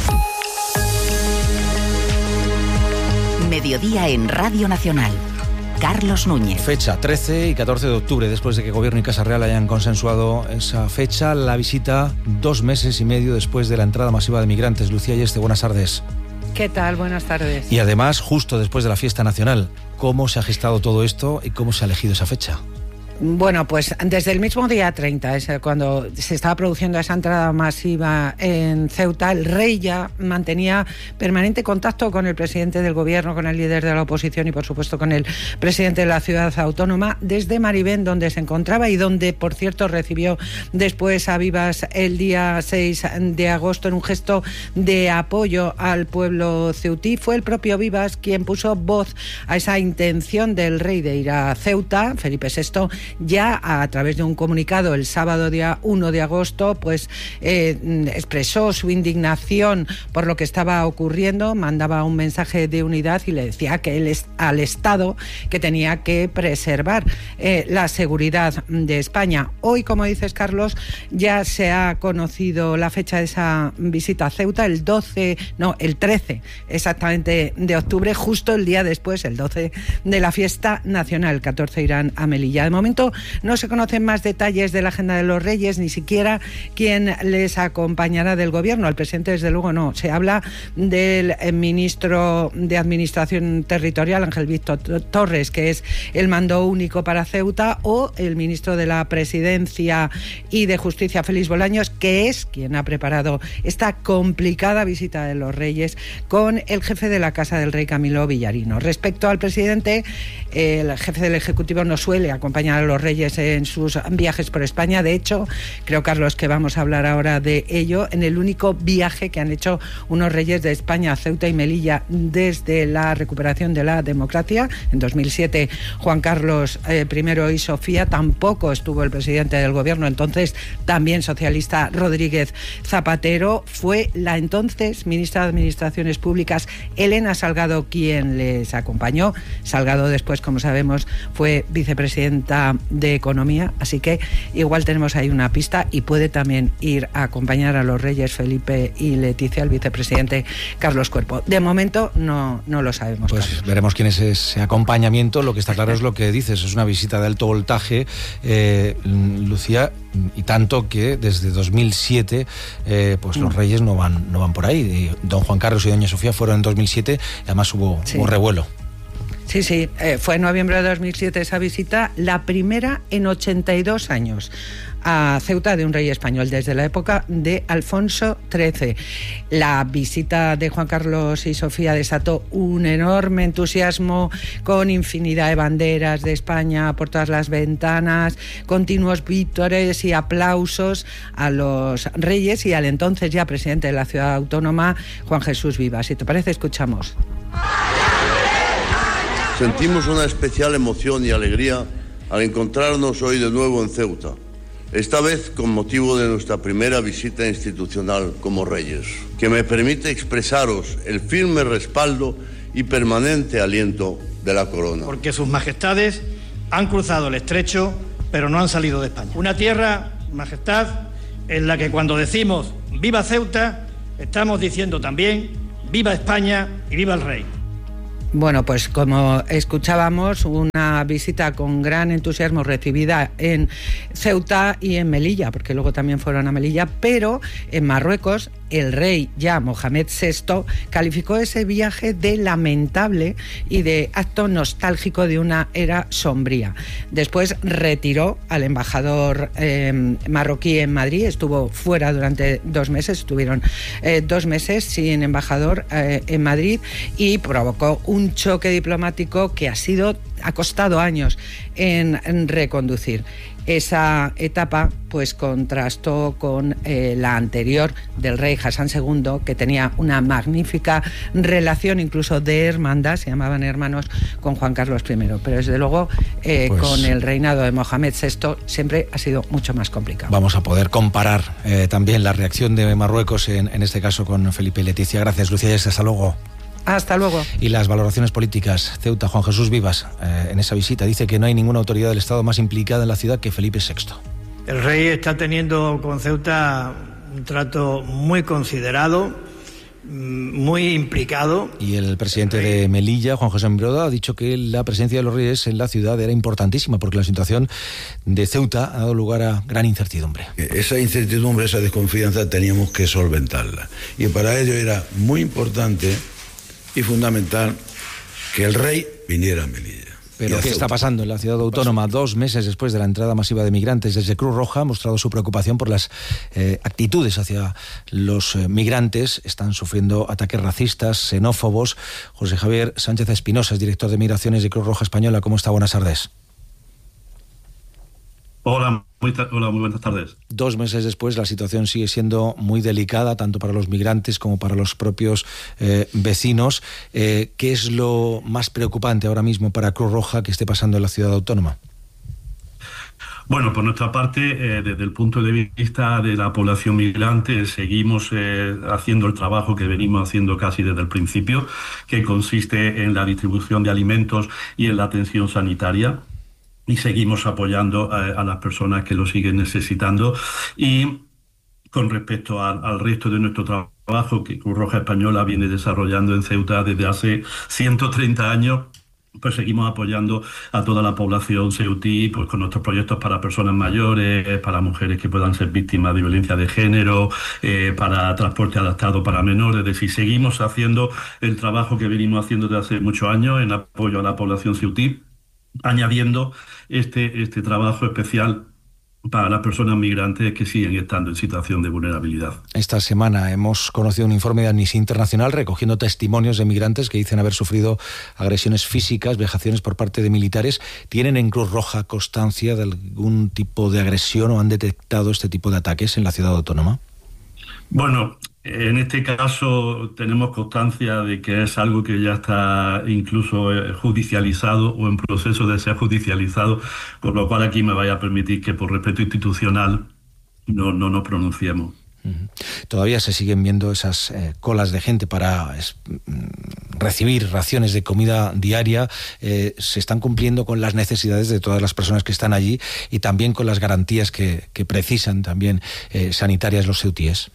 Mediodía en Radio Nacional. Carlos Núñez. Fecha trece y catorce de octubre, después de que Gobierno y Casa Real hayan consensuado esa fecha, la visita dos meses y medio después de la entrada masiva de migrantes. Lucía Yeste, buenas tardes. ¿Qué tal? Buenas tardes. Y además, justo después de la fiesta nacional, ¿cómo se ha gestado todo esto y cómo se ha elegido esa fecha? Bueno, pues desde el mismo día treinta, es cuando se estaba produciendo esa entrada masiva en Ceuta, el rey ya mantenía permanente contacto con el presidente del gobierno, con el líder de la oposición y por supuesto con el presidente de la ciudad autónoma desde Maribén, donde se encontraba y donde, por cierto, recibió después a Vivas el día seis de agosto en un gesto de apoyo al pueblo ceutí. Fue el propio Vivas quien puso voz a esa intención del rey de ir a Ceuta. Felipe sexto ya a través de un comunicado el sábado día uno de agosto pues eh, expresó su indignación por lo que estaba ocurriendo, mandaba un mensaje de unidad y le decía que él es al Estado que tenía que preservar eh, la seguridad de España. Hoy, como dices, Carlos, ya se ha conocido la fecha de esa visita a Ceuta, el doce, no, el trece exactamente de octubre, justo el día después, el doce, de la fiesta nacional. El catorce irán a Melilla. De momento no se conocen más detalles de la agenda de los Reyes, ni siquiera quién les acompañará del gobierno. Al presidente, desde luego, no. Se habla del ministro de Administración Territorial, Ángel Víctor Torres, que es el mando único para Ceuta, o el ministro de la Presidencia y de Justicia, Félix Bolaños, que es quien ha preparado esta complicada visita de los Reyes con el jefe de la Casa del Rey, Camilo Villarino. Respecto al presidente, el jefe del Ejecutivo no suele acompañar a los Reyes en sus viajes por España. De hecho, creo, Carlos, que vamos a hablar ahora de ello, en el único viaje que han hecho unos Reyes de España a Ceuta y Melilla desde la recuperación de la democracia. En dos mil siete, Juan Carlos eh, I y Sofía. Tampoco estuvo el presidente del gobierno, entonces también socialista, Rodríguez Zapatero. Fue la entonces ministra de Administraciones Públicas, Elena Salgado, quien les acompañó. Salgado después, como sabemos, fue vicepresidenta de Economía, así que igual tenemos ahí una pista y puede también ir a acompañar a los Reyes Felipe y Leticia, el vicepresidente Carlos Cuerpo. De momento no, no lo sabemos. Pues Carlos. Veremos quién es ese acompañamiento. Lo que está claro es lo que dices, es una visita de alto voltaje, eh, Lucía, y tanto que desde dos mil siete eh, pues los Reyes no van, no van por ahí. Y don Juan Carlos y doña Sofía fueron en dos mil siete, y además hubo, sí. hubo revuelo. Sí, sí, eh, fue en noviembre de dos mil siete esa visita, la primera en ochenta y dos años a Ceuta de un rey español, desde la época de Alfonso trece. La visita de Juan Carlos y Sofía desató un enorme entusiasmo, con infinidad de banderas de España por todas las ventanas, continuos vítores y aplausos a los reyes y al entonces ya presidente de la ciudad autónoma, Juan Jesús Vivas. Si te parece, escuchamos. Sentimos una especial emoción y alegría al encontrarnos hoy de nuevo en Ceuta, esta vez con motivo de nuestra primera visita institucional como Reyes, que me permite expresaros el firme respaldo y permanente aliento de la corona. Porque sus majestades han cruzado el estrecho, pero no han salido de España. Una tierra, majestad, en la que cuando decimos viva Ceuta, estamos diciendo también viva España y viva el rey. Bueno, pues como escuchábamos, una visita con gran entusiasmo recibida en Ceuta y en Melilla, porque luego también fueron a Melilla, pero en Marruecos el rey ya Mohamed sexto calificó ese viaje de lamentable y de acto nostálgico de una era sombría. Después retiró al embajador eh, marroquí en Madrid, estuvo fuera durante dos meses, estuvieron eh, dos meses sin embajador eh, en Madrid, y provocó un un choque diplomático que ha sido, ha costado años en, en reconducir. Esa etapa pues contrastó con eh, la anterior del rey Hassan segundo, que tenía una magnífica relación, incluso de hermandad, se llamaban hermanos, con Juan Carlos primero. Pero desde luego eh, pues, con el reinado de Mohamed sexto siempre ha sido mucho más complicado. Vamos a poder comparar eh, también la reacción de Marruecos, en, en este caso con Felipe y Leticia. Gracias, Lucía, y hasta luego. Hasta luego. Y las valoraciones políticas. Ceuta, Juan Jesús Vivas, eh, en esa visita dice que no hay ninguna autoridad del Estado más implicada en la ciudad que Felipe sexto. El rey está teniendo con Ceuta un trato muy considerado, muy implicado. Y el presidente de Melilla, Juan José Mbroda, ha dicho que la presencia de los reyes en la ciudad era importantísima porque la situación de Ceuta ha dado lugar a gran incertidumbre. Esa incertidumbre, esa desconfianza teníamos que solventarla. Y para ello era muy importante y fundamental que el rey viniera a Melilla. Pero ¿qué está pasando en la ciudad autónoma? Dos meses después de la entrada masiva de migrantes, desde Cruz Roja ha mostrado su preocupación por las eh, actitudes hacia los eh, migrantes. Están sufriendo ataques racistas, xenófobos. José Javier Sánchez Espinosa es director de Migraciones de Cruz Roja Española. ¿Cómo está? Buenas tardes. Hola, muy, hola, muy buenas tardes. Dos meses después la situación sigue siendo muy delicada, tanto para los migrantes como para los propios eh, vecinos. Eh, ¿Qué es lo más preocupante ahora mismo para Cruz Roja que esté pasando en la ciudad autónoma? Bueno, por nuestra parte, eh, desde el punto de vista de la población migrante, seguimos eh, haciendo el trabajo que venimos haciendo casi desde el principio, que consiste en la distribución de alimentos y en la atención sanitaria. Y seguimos apoyando a, a las personas que lo siguen necesitando. Y con respecto a, al resto de nuestro trabajo que Cruz Roja Española viene desarrollando en Ceuta desde hace ciento treinta años, pues seguimos apoyando a toda la población ceutí, pues con nuestros proyectos para personas mayores, para mujeres que puedan ser víctimas de violencia de género, eh, para transporte adaptado para menores. Es decir, seguimos haciendo el trabajo que venimos haciendo desde hace muchos años en apoyo a la población ceutí, añadiendo este, este trabajo especial para las personas migrantes que siguen estando en situación de vulnerabilidad. Esta semana hemos conocido un informe de Amnistía Internacional recogiendo testimonios de migrantes que dicen haber sufrido agresiones físicas, vejaciones por parte de militares. ¿Tienen en Cruz Roja constancia de algún tipo de agresión o han detectado este tipo de ataques en la ciudad autónoma? Bueno, en este caso tenemos constancia de que es algo que ya está incluso judicializado o en proceso de ser judicializado, con lo cual aquí me vaya a permitir que por respeto institucional no, no nos pronunciemos. Uh-huh. Todavía se siguen viendo esas eh, colas de gente para es, recibir raciones de comida diaria. Eh, se están cumpliendo con las necesidades de todas las personas que están allí y también con las garantías que, que precisan también eh, sanitarias los ceutíes.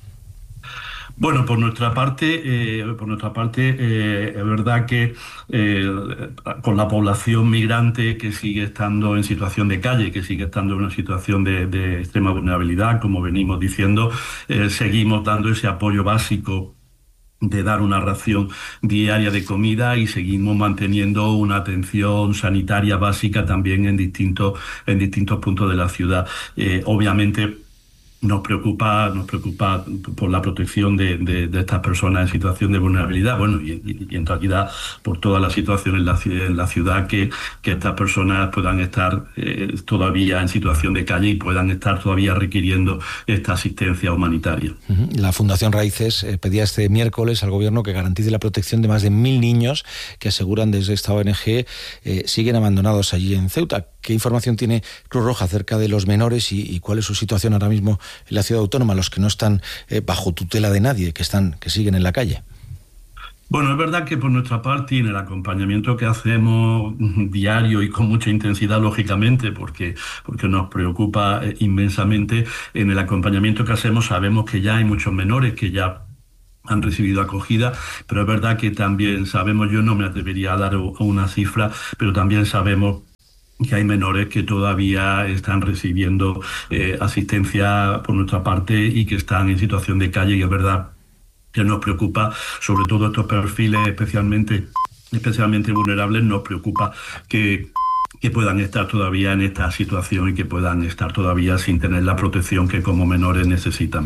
Bueno, por nuestra parte, eh, por nuestra parte, eh, es verdad que eh, con la población migrante que sigue estando en situación de calle, que sigue estando en una situación de, de extrema vulnerabilidad, como venimos diciendo, eh, seguimos dando ese apoyo básico de dar una ración diaria de comida y seguimos manteniendo una atención sanitaria básica también en distintos, en distintos puntos de la ciudad. Eh, obviamente, Nos preocupa, nos preocupa por la protección de, de, de estas personas en situación de vulnerabilidad, bueno, y, y, y en realidad por toda la situación en la, en la ciudad, que, que estas personas puedan estar eh, todavía en situación de calle y puedan estar todavía requiriendo esta asistencia humanitaria. La Fundación Raíces eh, pedía este miércoles al gobierno que garantice la protección de más de mil niños que aseguran desde esta O N G eh, siguen abandonados allí en Ceuta. ¿Qué información tiene Cruz Roja acerca de los menores y, y cuál es su situación ahora mismo en la ciudad autónoma, los que no están eh, bajo tutela de nadie, que están, que siguen en la calle? Bueno, es verdad que por nuestra parte, y en el acompañamiento que hacemos diario y con mucha intensidad, lógicamente, porque, porque nos preocupa eh, inmensamente, en el acompañamiento que hacemos sabemos que ya hay muchos menores que ya han recibido acogida, pero es verdad que también sabemos, yo no me atrevería a dar una cifra, pero también sabemos que hay menores que todavía están recibiendo eh, asistencia por nuestra parte y que están en situación de calle, y es verdad que nos preocupa, sobre todo estos perfiles especialmente, especialmente vulnerables, nos preocupa que, que puedan estar todavía en esta situación y que puedan estar todavía sin tener la protección que como menores necesitan.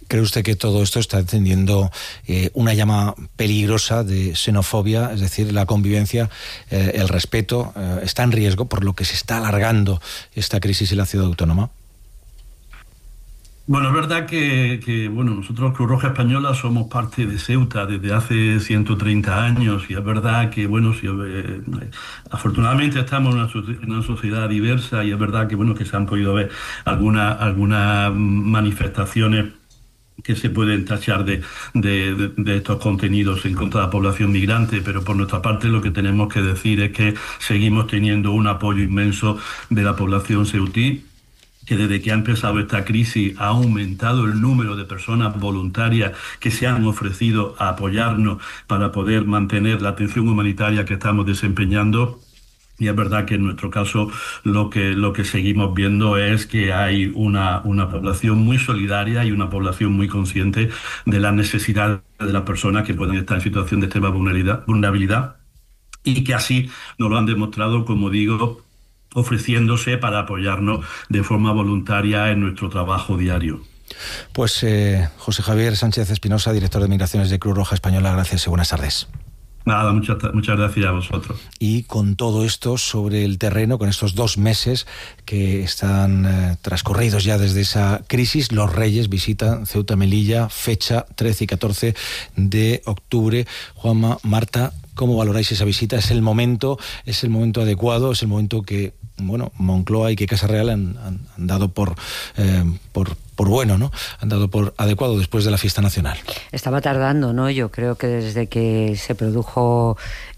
¿Cree usted que todo esto está encendiendo eh, una llama peligrosa de xenofobia? Es decir, la convivencia, eh, el respeto, eh, está en riesgo por lo que se está alargando esta crisis en la ciudad autónoma. Bueno, es verdad que, que bueno, nosotros Cruz Roja Española somos parte de Ceuta desde hace ciento treinta años y es verdad que, bueno, si, eh, afortunadamente estamos en una, en una sociedad diversa y es verdad que, bueno, que se han podido ver algunas algunas manifestaciones que se pueden tachar de, de, de, de estos contenidos en contra de la población migrante, pero por nuestra parte lo que tenemos que decir es que seguimos teniendo un apoyo inmenso de la población ceutí, que desde que ha empezado esta crisis ha aumentado el número de personas voluntarias que se han ofrecido a apoyarnos para poder mantener la atención humanitaria que estamos desempeñando. Y es verdad que en nuestro caso lo que, lo que seguimos viendo es que hay una, una población muy solidaria y una población muy consciente de las necesidades de las personas que pueden estar en situación de extrema vulnerabilidad, vulnerabilidad y que así nos lo han demostrado, como digo, ofreciéndose para apoyarnos de forma voluntaria en nuestro trabajo diario. Pues eh, José Javier Sánchez Espinosa, director de Migraciones de Cruz Roja Española, gracias y buenas tardes. Nada, muchas, muchas gracias a vosotros. Y con todo esto sobre el terreno, con estos dos meses que están eh, transcurridos ya desde esa crisis, los Reyes visitan Ceuta Melilla, fecha trece y catorce de octubre. Juanma, Marta, ¿cómo valoráis esa visita? ¿Es el momento, es el momento adecuado, es el momento que, bueno, Moncloa y que Casa Real han, han, han dado por, eh, por, por bueno, ¿no? Han dado por adecuado después de la fiesta nacional? Estaba tardando, ¿no? Yo creo que desde que se produjo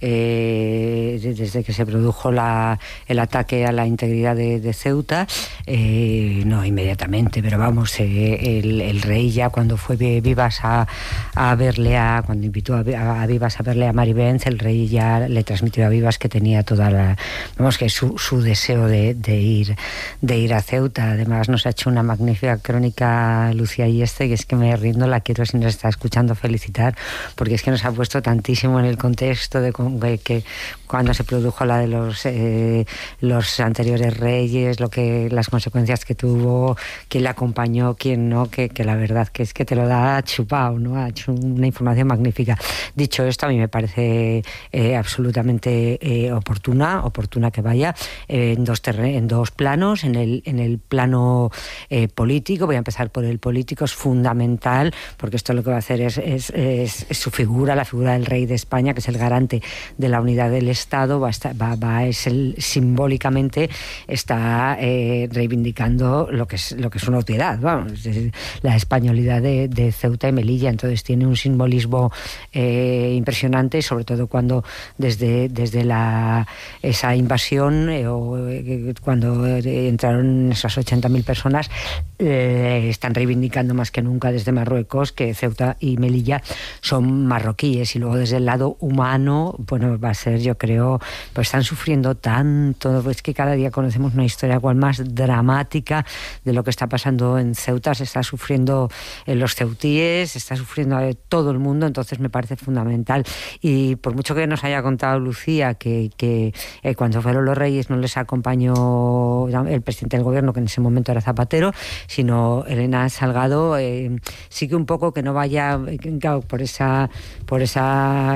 eh, desde que se produjo la, el ataque a la integridad de, de Ceuta, eh, no inmediatamente, pero vamos, eh, el, el rey ya cuando fue Vivas a, a verle a, cuando invitó a, a Vivas a verle a Mari Benz, el rey ya le transmitió a Vivas que tenía toda la, vamos, que su, su deseo de, de ir de ir a Ceuta. Además nos ha hecho una magnífica crónica Lucía Yeste, que es que me rindo, la quiero, si nos está escuchando, felicitar, porque es que nos ha puesto tantísimo en el contexto de que cuando se produjo la de los eh, los anteriores reyes, lo que las consecuencias que tuvo, quién le acompañó, quién no, que, que la verdad que es que te lo da chupado, ¿no? Ha hecho una información magnífica. Dicho esto, a mí me parece eh, absolutamente eh, oportuna, oportuna que vaya eh, en dos terren- en dos planos, en el en el plano eh, político. Voy a empezar por el político, es fundamental, porque esto lo que va a hacer es, es, es, es su figura, la figura del rey de España, que es el garante de la unidad del Estado, va a estar, va, va, es el, simbólicamente está eh, reivindicando lo que es lo que es una autoridad, vamos, la españolidad de, de Ceuta y Melilla. Entonces tiene un simbolismo eh, impresionante, sobre todo cuando desde, desde la, esa invasión, eh, o, eh, cuando eh, entraron esas ochenta mil personas, eh, están reivindicando más que nunca desde Marruecos que Ceuta y Melilla son marroquíes. Y luego desde el lado humano, bueno, va a ser, yo creo, pues están sufriendo tanto, pues que cada día conocemos una historia cual más dramática de lo que está pasando en Ceuta. Se está sufriendo en los ceutíes, se está sufriendo a todo el mundo, entonces me parece fundamental. Y por mucho que nos haya contado Lucía que, que eh, cuando fueron los reyes no les acompañó el presidente del gobierno, que en ese momento era Zapatero, sino Elena Salgado, eh, sí que un poco que no vaya, claro, por esa por esa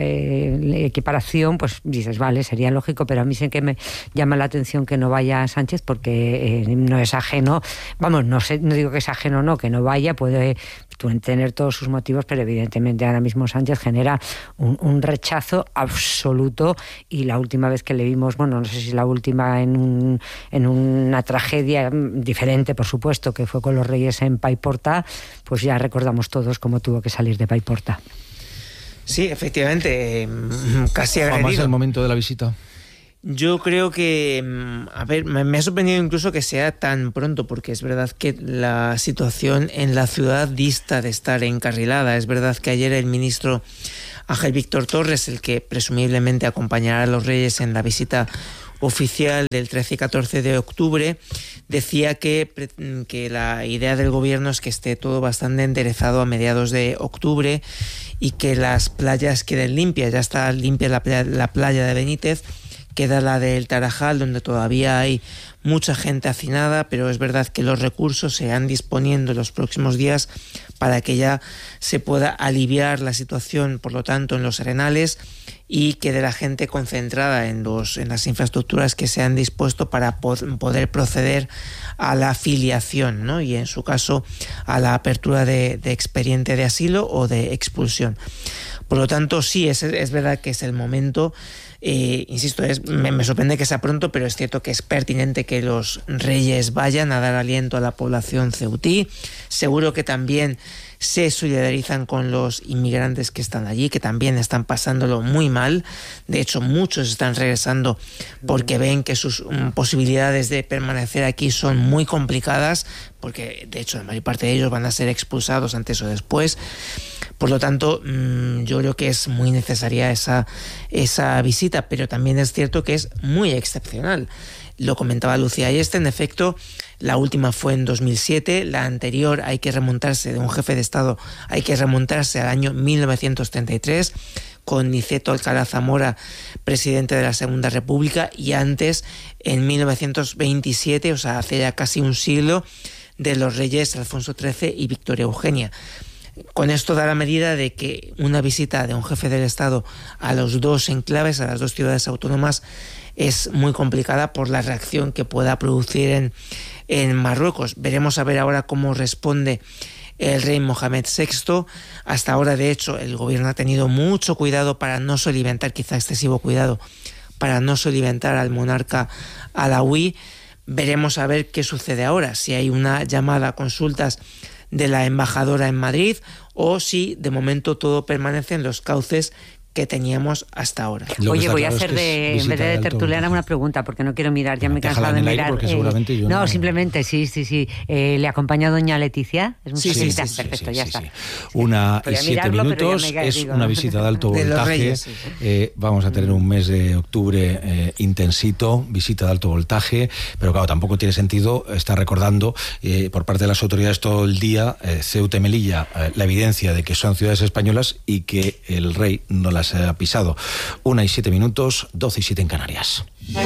eh, equiparación, pues dices, vale, sería lógico, pero a mí sí que me llama la atención que no vaya Sánchez, porque eh, no es ajeno, vamos, no sé, no digo que es ajeno, no, que no vaya, puede tener todos sus motivos, pero evidentemente ahora mismo Sánchez genera un, un rechazo absoluto. Y la última vez que le vimos, bueno, no sé si la última en, un, en una tragedia diferente, por supuesto, que fue con los Reyes en Paiporta, pues ya recordamos todos cómo tuvo que salir de Paiporta. Sí, efectivamente, casi agredido. ¿Cuál es el momento de la visita? Yo creo que, a ver, me ha sorprendido incluso que sea tan pronto, porque es verdad que la situación en la ciudad dista de estar encarrilada. Es verdad que ayer el ministro Ángel Víctor Torres, el que presumiblemente acompañará a los Reyes en la visita oficial del trece y catorce de octubre, decía que, que la idea del gobierno es que esté todo bastante enderezado a mediados de octubre y que las playas queden limpias. Ya está limpia la playa, la playa de Benítez, queda la del Tarajal, donde todavía hay mucha gente hacinada, pero es verdad que los recursos se irán disponiendo en los próximos días para que ya se pueda aliviar la situación, por lo tanto, en los arenales y quede la gente concentrada en, los, en las infraestructuras que se han dispuesto para poder proceder a la filiación, ¿no? Y en su caso a la apertura de, de expediente de asilo o de expulsión. Por lo tanto, sí, es, es verdad que es el momento. Eh, insisto, es, me, me sorprende que sea pronto, pero es cierto que es pertinente que los reyes vayan a dar aliento a la población ceutí. Seguro que también se solidarizan con los inmigrantes que están allí, que también están pasándolo muy mal. De hecho, muchos están regresando porque ven que sus um, posibilidades de permanecer aquí son muy complicadas, porque de hecho la mayor parte de ellos van a ser expulsados antes o después. Por lo tanto, mmm, yo creo que es muy necesaria esa, esa visita, pero también es cierto que es muy excepcional. Lo comentaba Lucía Ayeste, en efecto, la última fue en dos mil siete, la anterior hay que remontarse, de un jefe de Estado, hay que remontarse al año mil novecientos treinta y tres, con Niceto Alcalá Zamora, presidente de la Segunda República, y antes, en mil novecientos veintisiete, o sea, hace ya casi un siglo, de los reyes Alfonso trece y Victoria Eugenia. Con esto da la medida de que una visita de un jefe del Estado a los dos enclaves, a las dos ciudades autónomas, es muy complicada por la reacción que pueda producir en, en Marruecos. Veremos a ver ahora cómo responde el rey Mohamed sexto. Hasta ahora, de hecho, el gobierno ha tenido mucho cuidado para no soliviantar, quizá excesivo cuidado, para no soliviantar al monarca alauí. Veremos a ver qué sucede ahora, si hay una llamada a consultas de la embajadora en Madrid o si de momento todo permanece en los cauces que teníamos hasta ahora. Oye, voy a hacer de, en vez de, de tertuliana una pregunta, porque no quiero mirar, ya me he cansado de mirar. Eh, yo no, no, simplemente, sí, sí, sí. Eh, ¿Le acompaña doña Leticia? ¿Es sí, sí, sí, perfecto, sí, ya sí, está. Sí. Una y siete mirarlo, minutos, es digo, una visita de alto voltaje. De Reyes, sí, sí. Eh, vamos a tener un mes de octubre eh, intensito, visita de alto voltaje, pero claro, tampoco tiene sentido estar recordando eh, por parte de las autoridades todo el día, eh, Ceuta y Melilla, eh, la evidencia de que son ciudades españolas y que el rey no las ha pisado. Una y siete minutos, doce y siete en Canarias.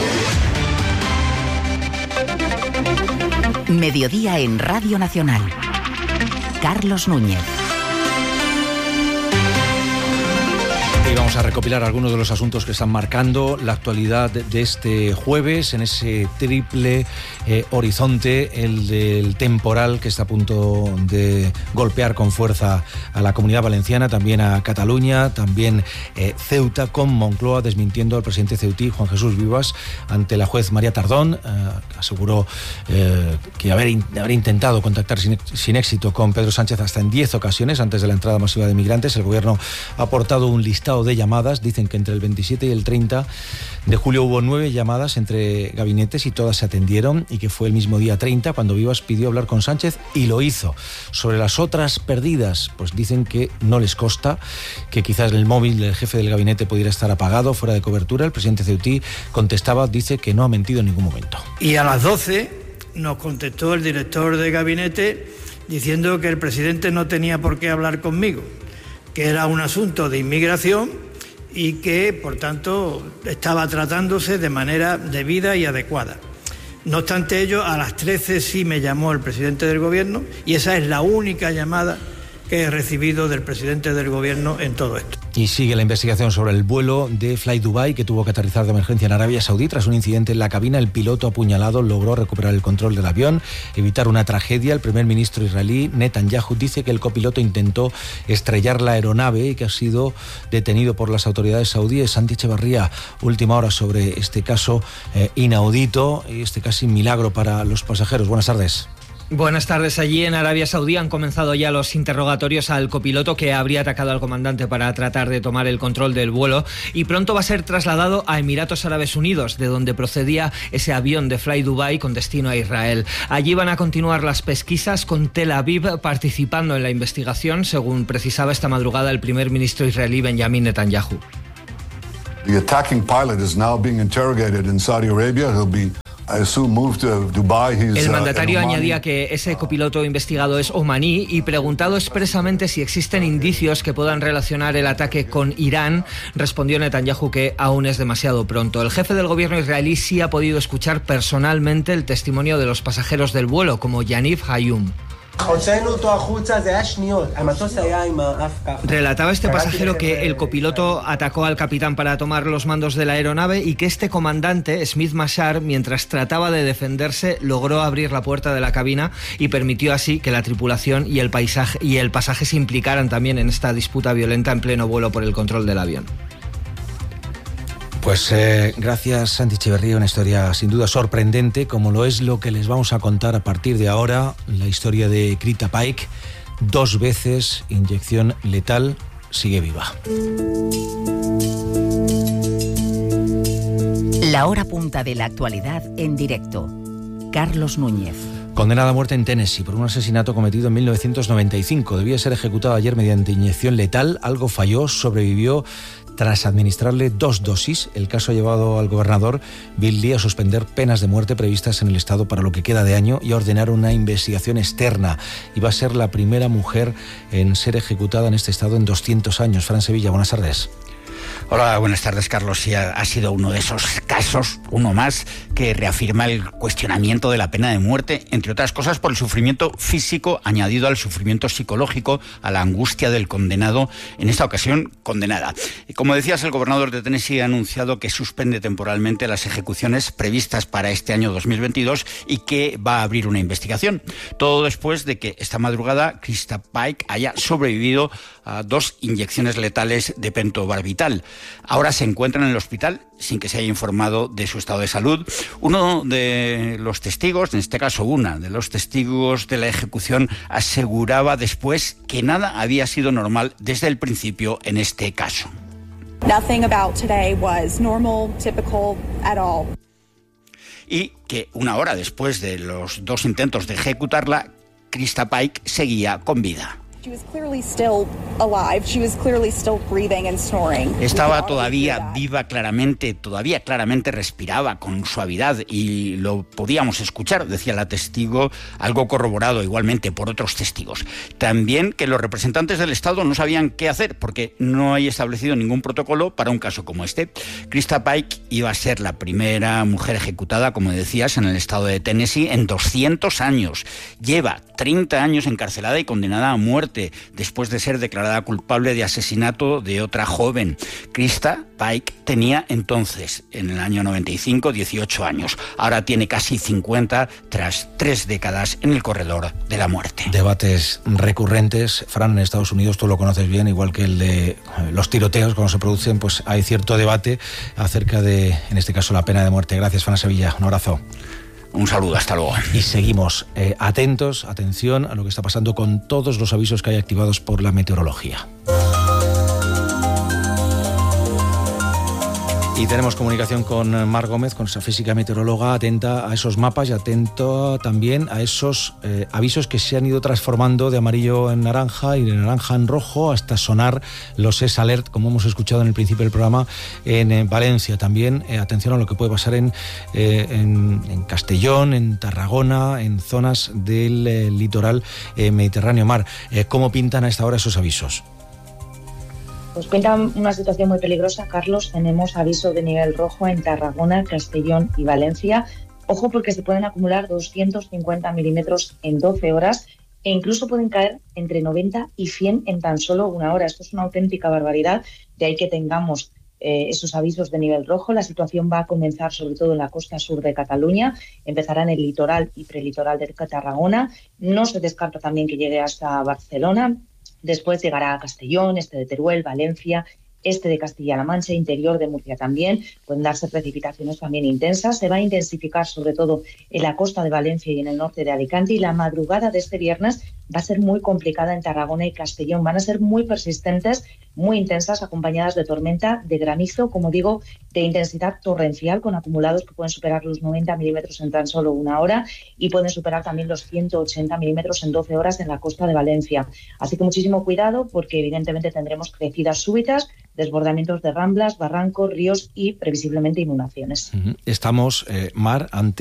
Mediodía en Radio Nacional. Carlos Núñez. Y vamos a recopilar algunos de los asuntos que están marcando la actualidad de este jueves en ese triple eh, horizonte, el del temporal que está a punto de golpear con fuerza a la Comunidad Valenciana, también a Cataluña, también eh, Ceuta, con Moncloa desmintiendo al presidente ceutí, Juan Jesús Vivas, ante la juez María Tardón. Eh, aseguró eh, que haber, in, haber intentado contactar sin, sin éxito con Pedro Sánchez hasta en diez ocasiones antes de la entrada masiva de migrantes. El gobierno ha aportado un listado de llamadas. Dicen que entre el veintisiete y el treinta de julio hubo nueve llamadas entre gabinetes y todas se atendieron, y que fue el mismo día treinta cuando Vivas pidió hablar con Sánchez y lo hizo. Sobre las otras perdidas, pues dicen que no les consta, que quizás el móvil del jefe del gabinete pudiera estar apagado, fuera de cobertura. El presidente ceutí contestaba, dice que no ha mentido en ningún momento. Y a las doce nos contestó el director de gabinete diciendo que el presidente no tenía por qué hablar conmigo, que era un asunto de inmigración y que, por tanto, estaba tratándose de manera debida y adecuada. No obstante ello, a las trece sí me llamó el presidente del Gobierno, y esa es la única llamada que he recibido del presidente del Gobierno en todo esto. Y sigue la investigación sobre el vuelo de Fly Dubai, que tuvo que aterrizar de emergencia en Arabia Saudí. Tras un incidente en la cabina, el piloto apuñalado logró recuperar el control del avión, evitar una tragedia. El primer ministro israelí, Netanyahu, dice que el copiloto intentó estrellar la aeronave y que ha sido detenido por las autoridades saudíes. Santi Echevarría, última hora sobre este caso eh, inaudito y este casi milagro para los pasajeros. Buenas tardes. Buenas tardes. Allí en Arabia Saudí han comenzado ya los interrogatorios al copiloto que habría atacado al comandante para tratar de tomar el control del vuelo, y pronto va a ser trasladado a Emiratos Árabes Unidos, de donde procedía ese avión de Fly Dubai con destino a Israel. Allí van a continuar las pesquisas, con Tel Aviv participando en la investigación, según precisaba esta madrugada el primer ministro israelí Benjamin Netanyahu. The attacking pilot is now being interrogated in Saudi Arabia. He'll be El mandatario añadía que ese copiloto investigado es omaní, y preguntado expresamente si existen indicios que puedan relacionar el ataque con Irán, respondió Netanyahu que aún es demasiado pronto. El jefe del gobierno israelí sí ha podido escuchar personalmente el testimonio de los pasajeros del vuelo, como Yaniv Hayum. Relataba este pasajero que el copiloto atacó al capitán para tomar los mandos de la aeronave y que este comandante, Smith Mashar, mientras trataba de defenderse, logró abrir la puerta de la cabina y permitió así que la tripulación y el, paisaje, y el pasaje se implicaran también en esta disputa violenta en pleno vuelo por el control del avión. Pues eh, gracias, Santi Echeverría, una historia sin duda sorprendente, como lo es lo que les vamos a contar a partir de ahora, la historia de Krita Paik, dos veces inyección letal, sigue viva. La hora punta de la actualidad en directo. Carlos Núñez. Condenada a muerte en Tennessee por un asesinato cometido en mil novecientos noventa y cinco. Debía ser ejecutada ayer mediante inyección letal. Algo falló, sobrevivió tras administrarle dos dosis. El caso ha llevado al gobernador Bill Lee a suspender penas de muerte previstas en el estado para lo que queda de año y a ordenar una investigación externa. Y va a ser la primera mujer en ser ejecutada en este estado en doscientos años. Fran Sevilla, buenas tardes. Hola, buenas tardes, Carlos. Sí, ha, ha sido uno de esos casos, uno más, que reafirma el cuestionamiento de la pena de muerte, entre otras cosas por el sufrimiento físico añadido al sufrimiento psicológico, a la angustia del condenado, en esta ocasión condenada. Y como decías, el gobernador de Tennessee ha anunciado que suspende temporalmente las ejecuciones previstas para este año dos mil veintidós y que va a abrir una investigación. Todo después de que esta madrugada Krista Paik haya sobrevivido a dos inyecciones letales de pentobarbital. Ahora se encuentra en el hospital sin que se haya informado de su estado de salud. Uno de los testigos, en este caso una de los testigos de la ejecución, aseguraba después que nada había sido normal desde el principio en este caso. Nothing about today was normal, typical at all. Y que una hora después de los dos intentos de ejecutarla, Krista Paik seguía con vida. Estaba todavía viva claramente, todavía claramente respiraba con suavidad y lo podíamos escuchar, decía la testigo, algo corroborado igualmente por otros testigos. También que los representantes del Estado no sabían qué hacer porque no hay establecido ningún protocolo para un caso como este. Krista Paik iba a ser la primera mujer ejecutada, como decías, en el estado de Tennessee en doscientos años. Lleva treinta años encarcelada y condenada a muerte después de ser declarada culpable de asesinato de otra joven. Krista Paik tenía entonces, en el año noventa y cinco, dieciocho años. Ahora tiene casi cincuenta tras tres décadas en el corredor de la muerte. Debates recurrentes, Fran, en Estados Unidos, tú lo conoces bien, igual que el de los tiroteos, cuando se producen, pues hay cierto debate acerca de, en este caso, la pena de muerte. Gracias, Fran Sevilla. Un abrazo. Un saludo, hasta luego. Y seguimos eh, atentos, atención a lo que está pasando con todos los avisos que hay activados por la meteorología. Y tenemos comunicación con Mar Gómez, con esa física meteoróloga, atenta a esos mapas y atento también a esos eh, avisos que se han ido transformando de amarillo en naranja y de naranja en rojo hasta sonar los S Alert, como hemos escuchado en el principio del programa, en, en Valencia. También eh, atención a lo que puede pasar en, eh, en, en Castellón, en Tarragona, en zonas del eh, litoral eh, Mediterráneo. Mar, eh, ¿cómo pintan a esta hora esos avisos? Pues pinta una situación muy peligrosa, Carlos. Tenemos aviso de nivel rojo en Tarragona, Castellón y Valencia. Ojo, porque se pueden acumular doscientos cincuenta milímetros en doce horas e incluso pueden caer entre noventa y cien en tan solo una hora. Esto es una auténtica barbaridad, de ahí que tengamos eh, esos avisos de nivel rojo. La situación va a comenzar sobre todo en la costa sur de Cataluña, empezará en el litoral y prelitoral de Tarragona. No se descarta también que llegue hasta Barcelona. Después llegará a Castellón, este de Teruel, Valencia, este de Castilla-La Mancha, interior de Murcia también. Pueden darse precipitaciones también intensas. Se va a intensificar sobre todo en la costa de Valencia y en el norte de Alicante. Y la madrugada de este viernes va a ser muy complicada en Tarragona y Castellón. Van a ser muy persistentes, muy intensas, acompañadas de tormenta, de granizo, como digo, de intensidad torrencial, con acumulados que pueden superar los noventa milímetros en tan solo una hora y pueden superar también los ciento ochenta milímetros en doce horas en la costa de Valencia. Así que muchísimo cuidado, porque evidentemente tendremos crecidas súbitas, desbordamientos de ramblas, barrancos, ríos y previsiblemente inundaciones. Estamos, eh, Mar, ante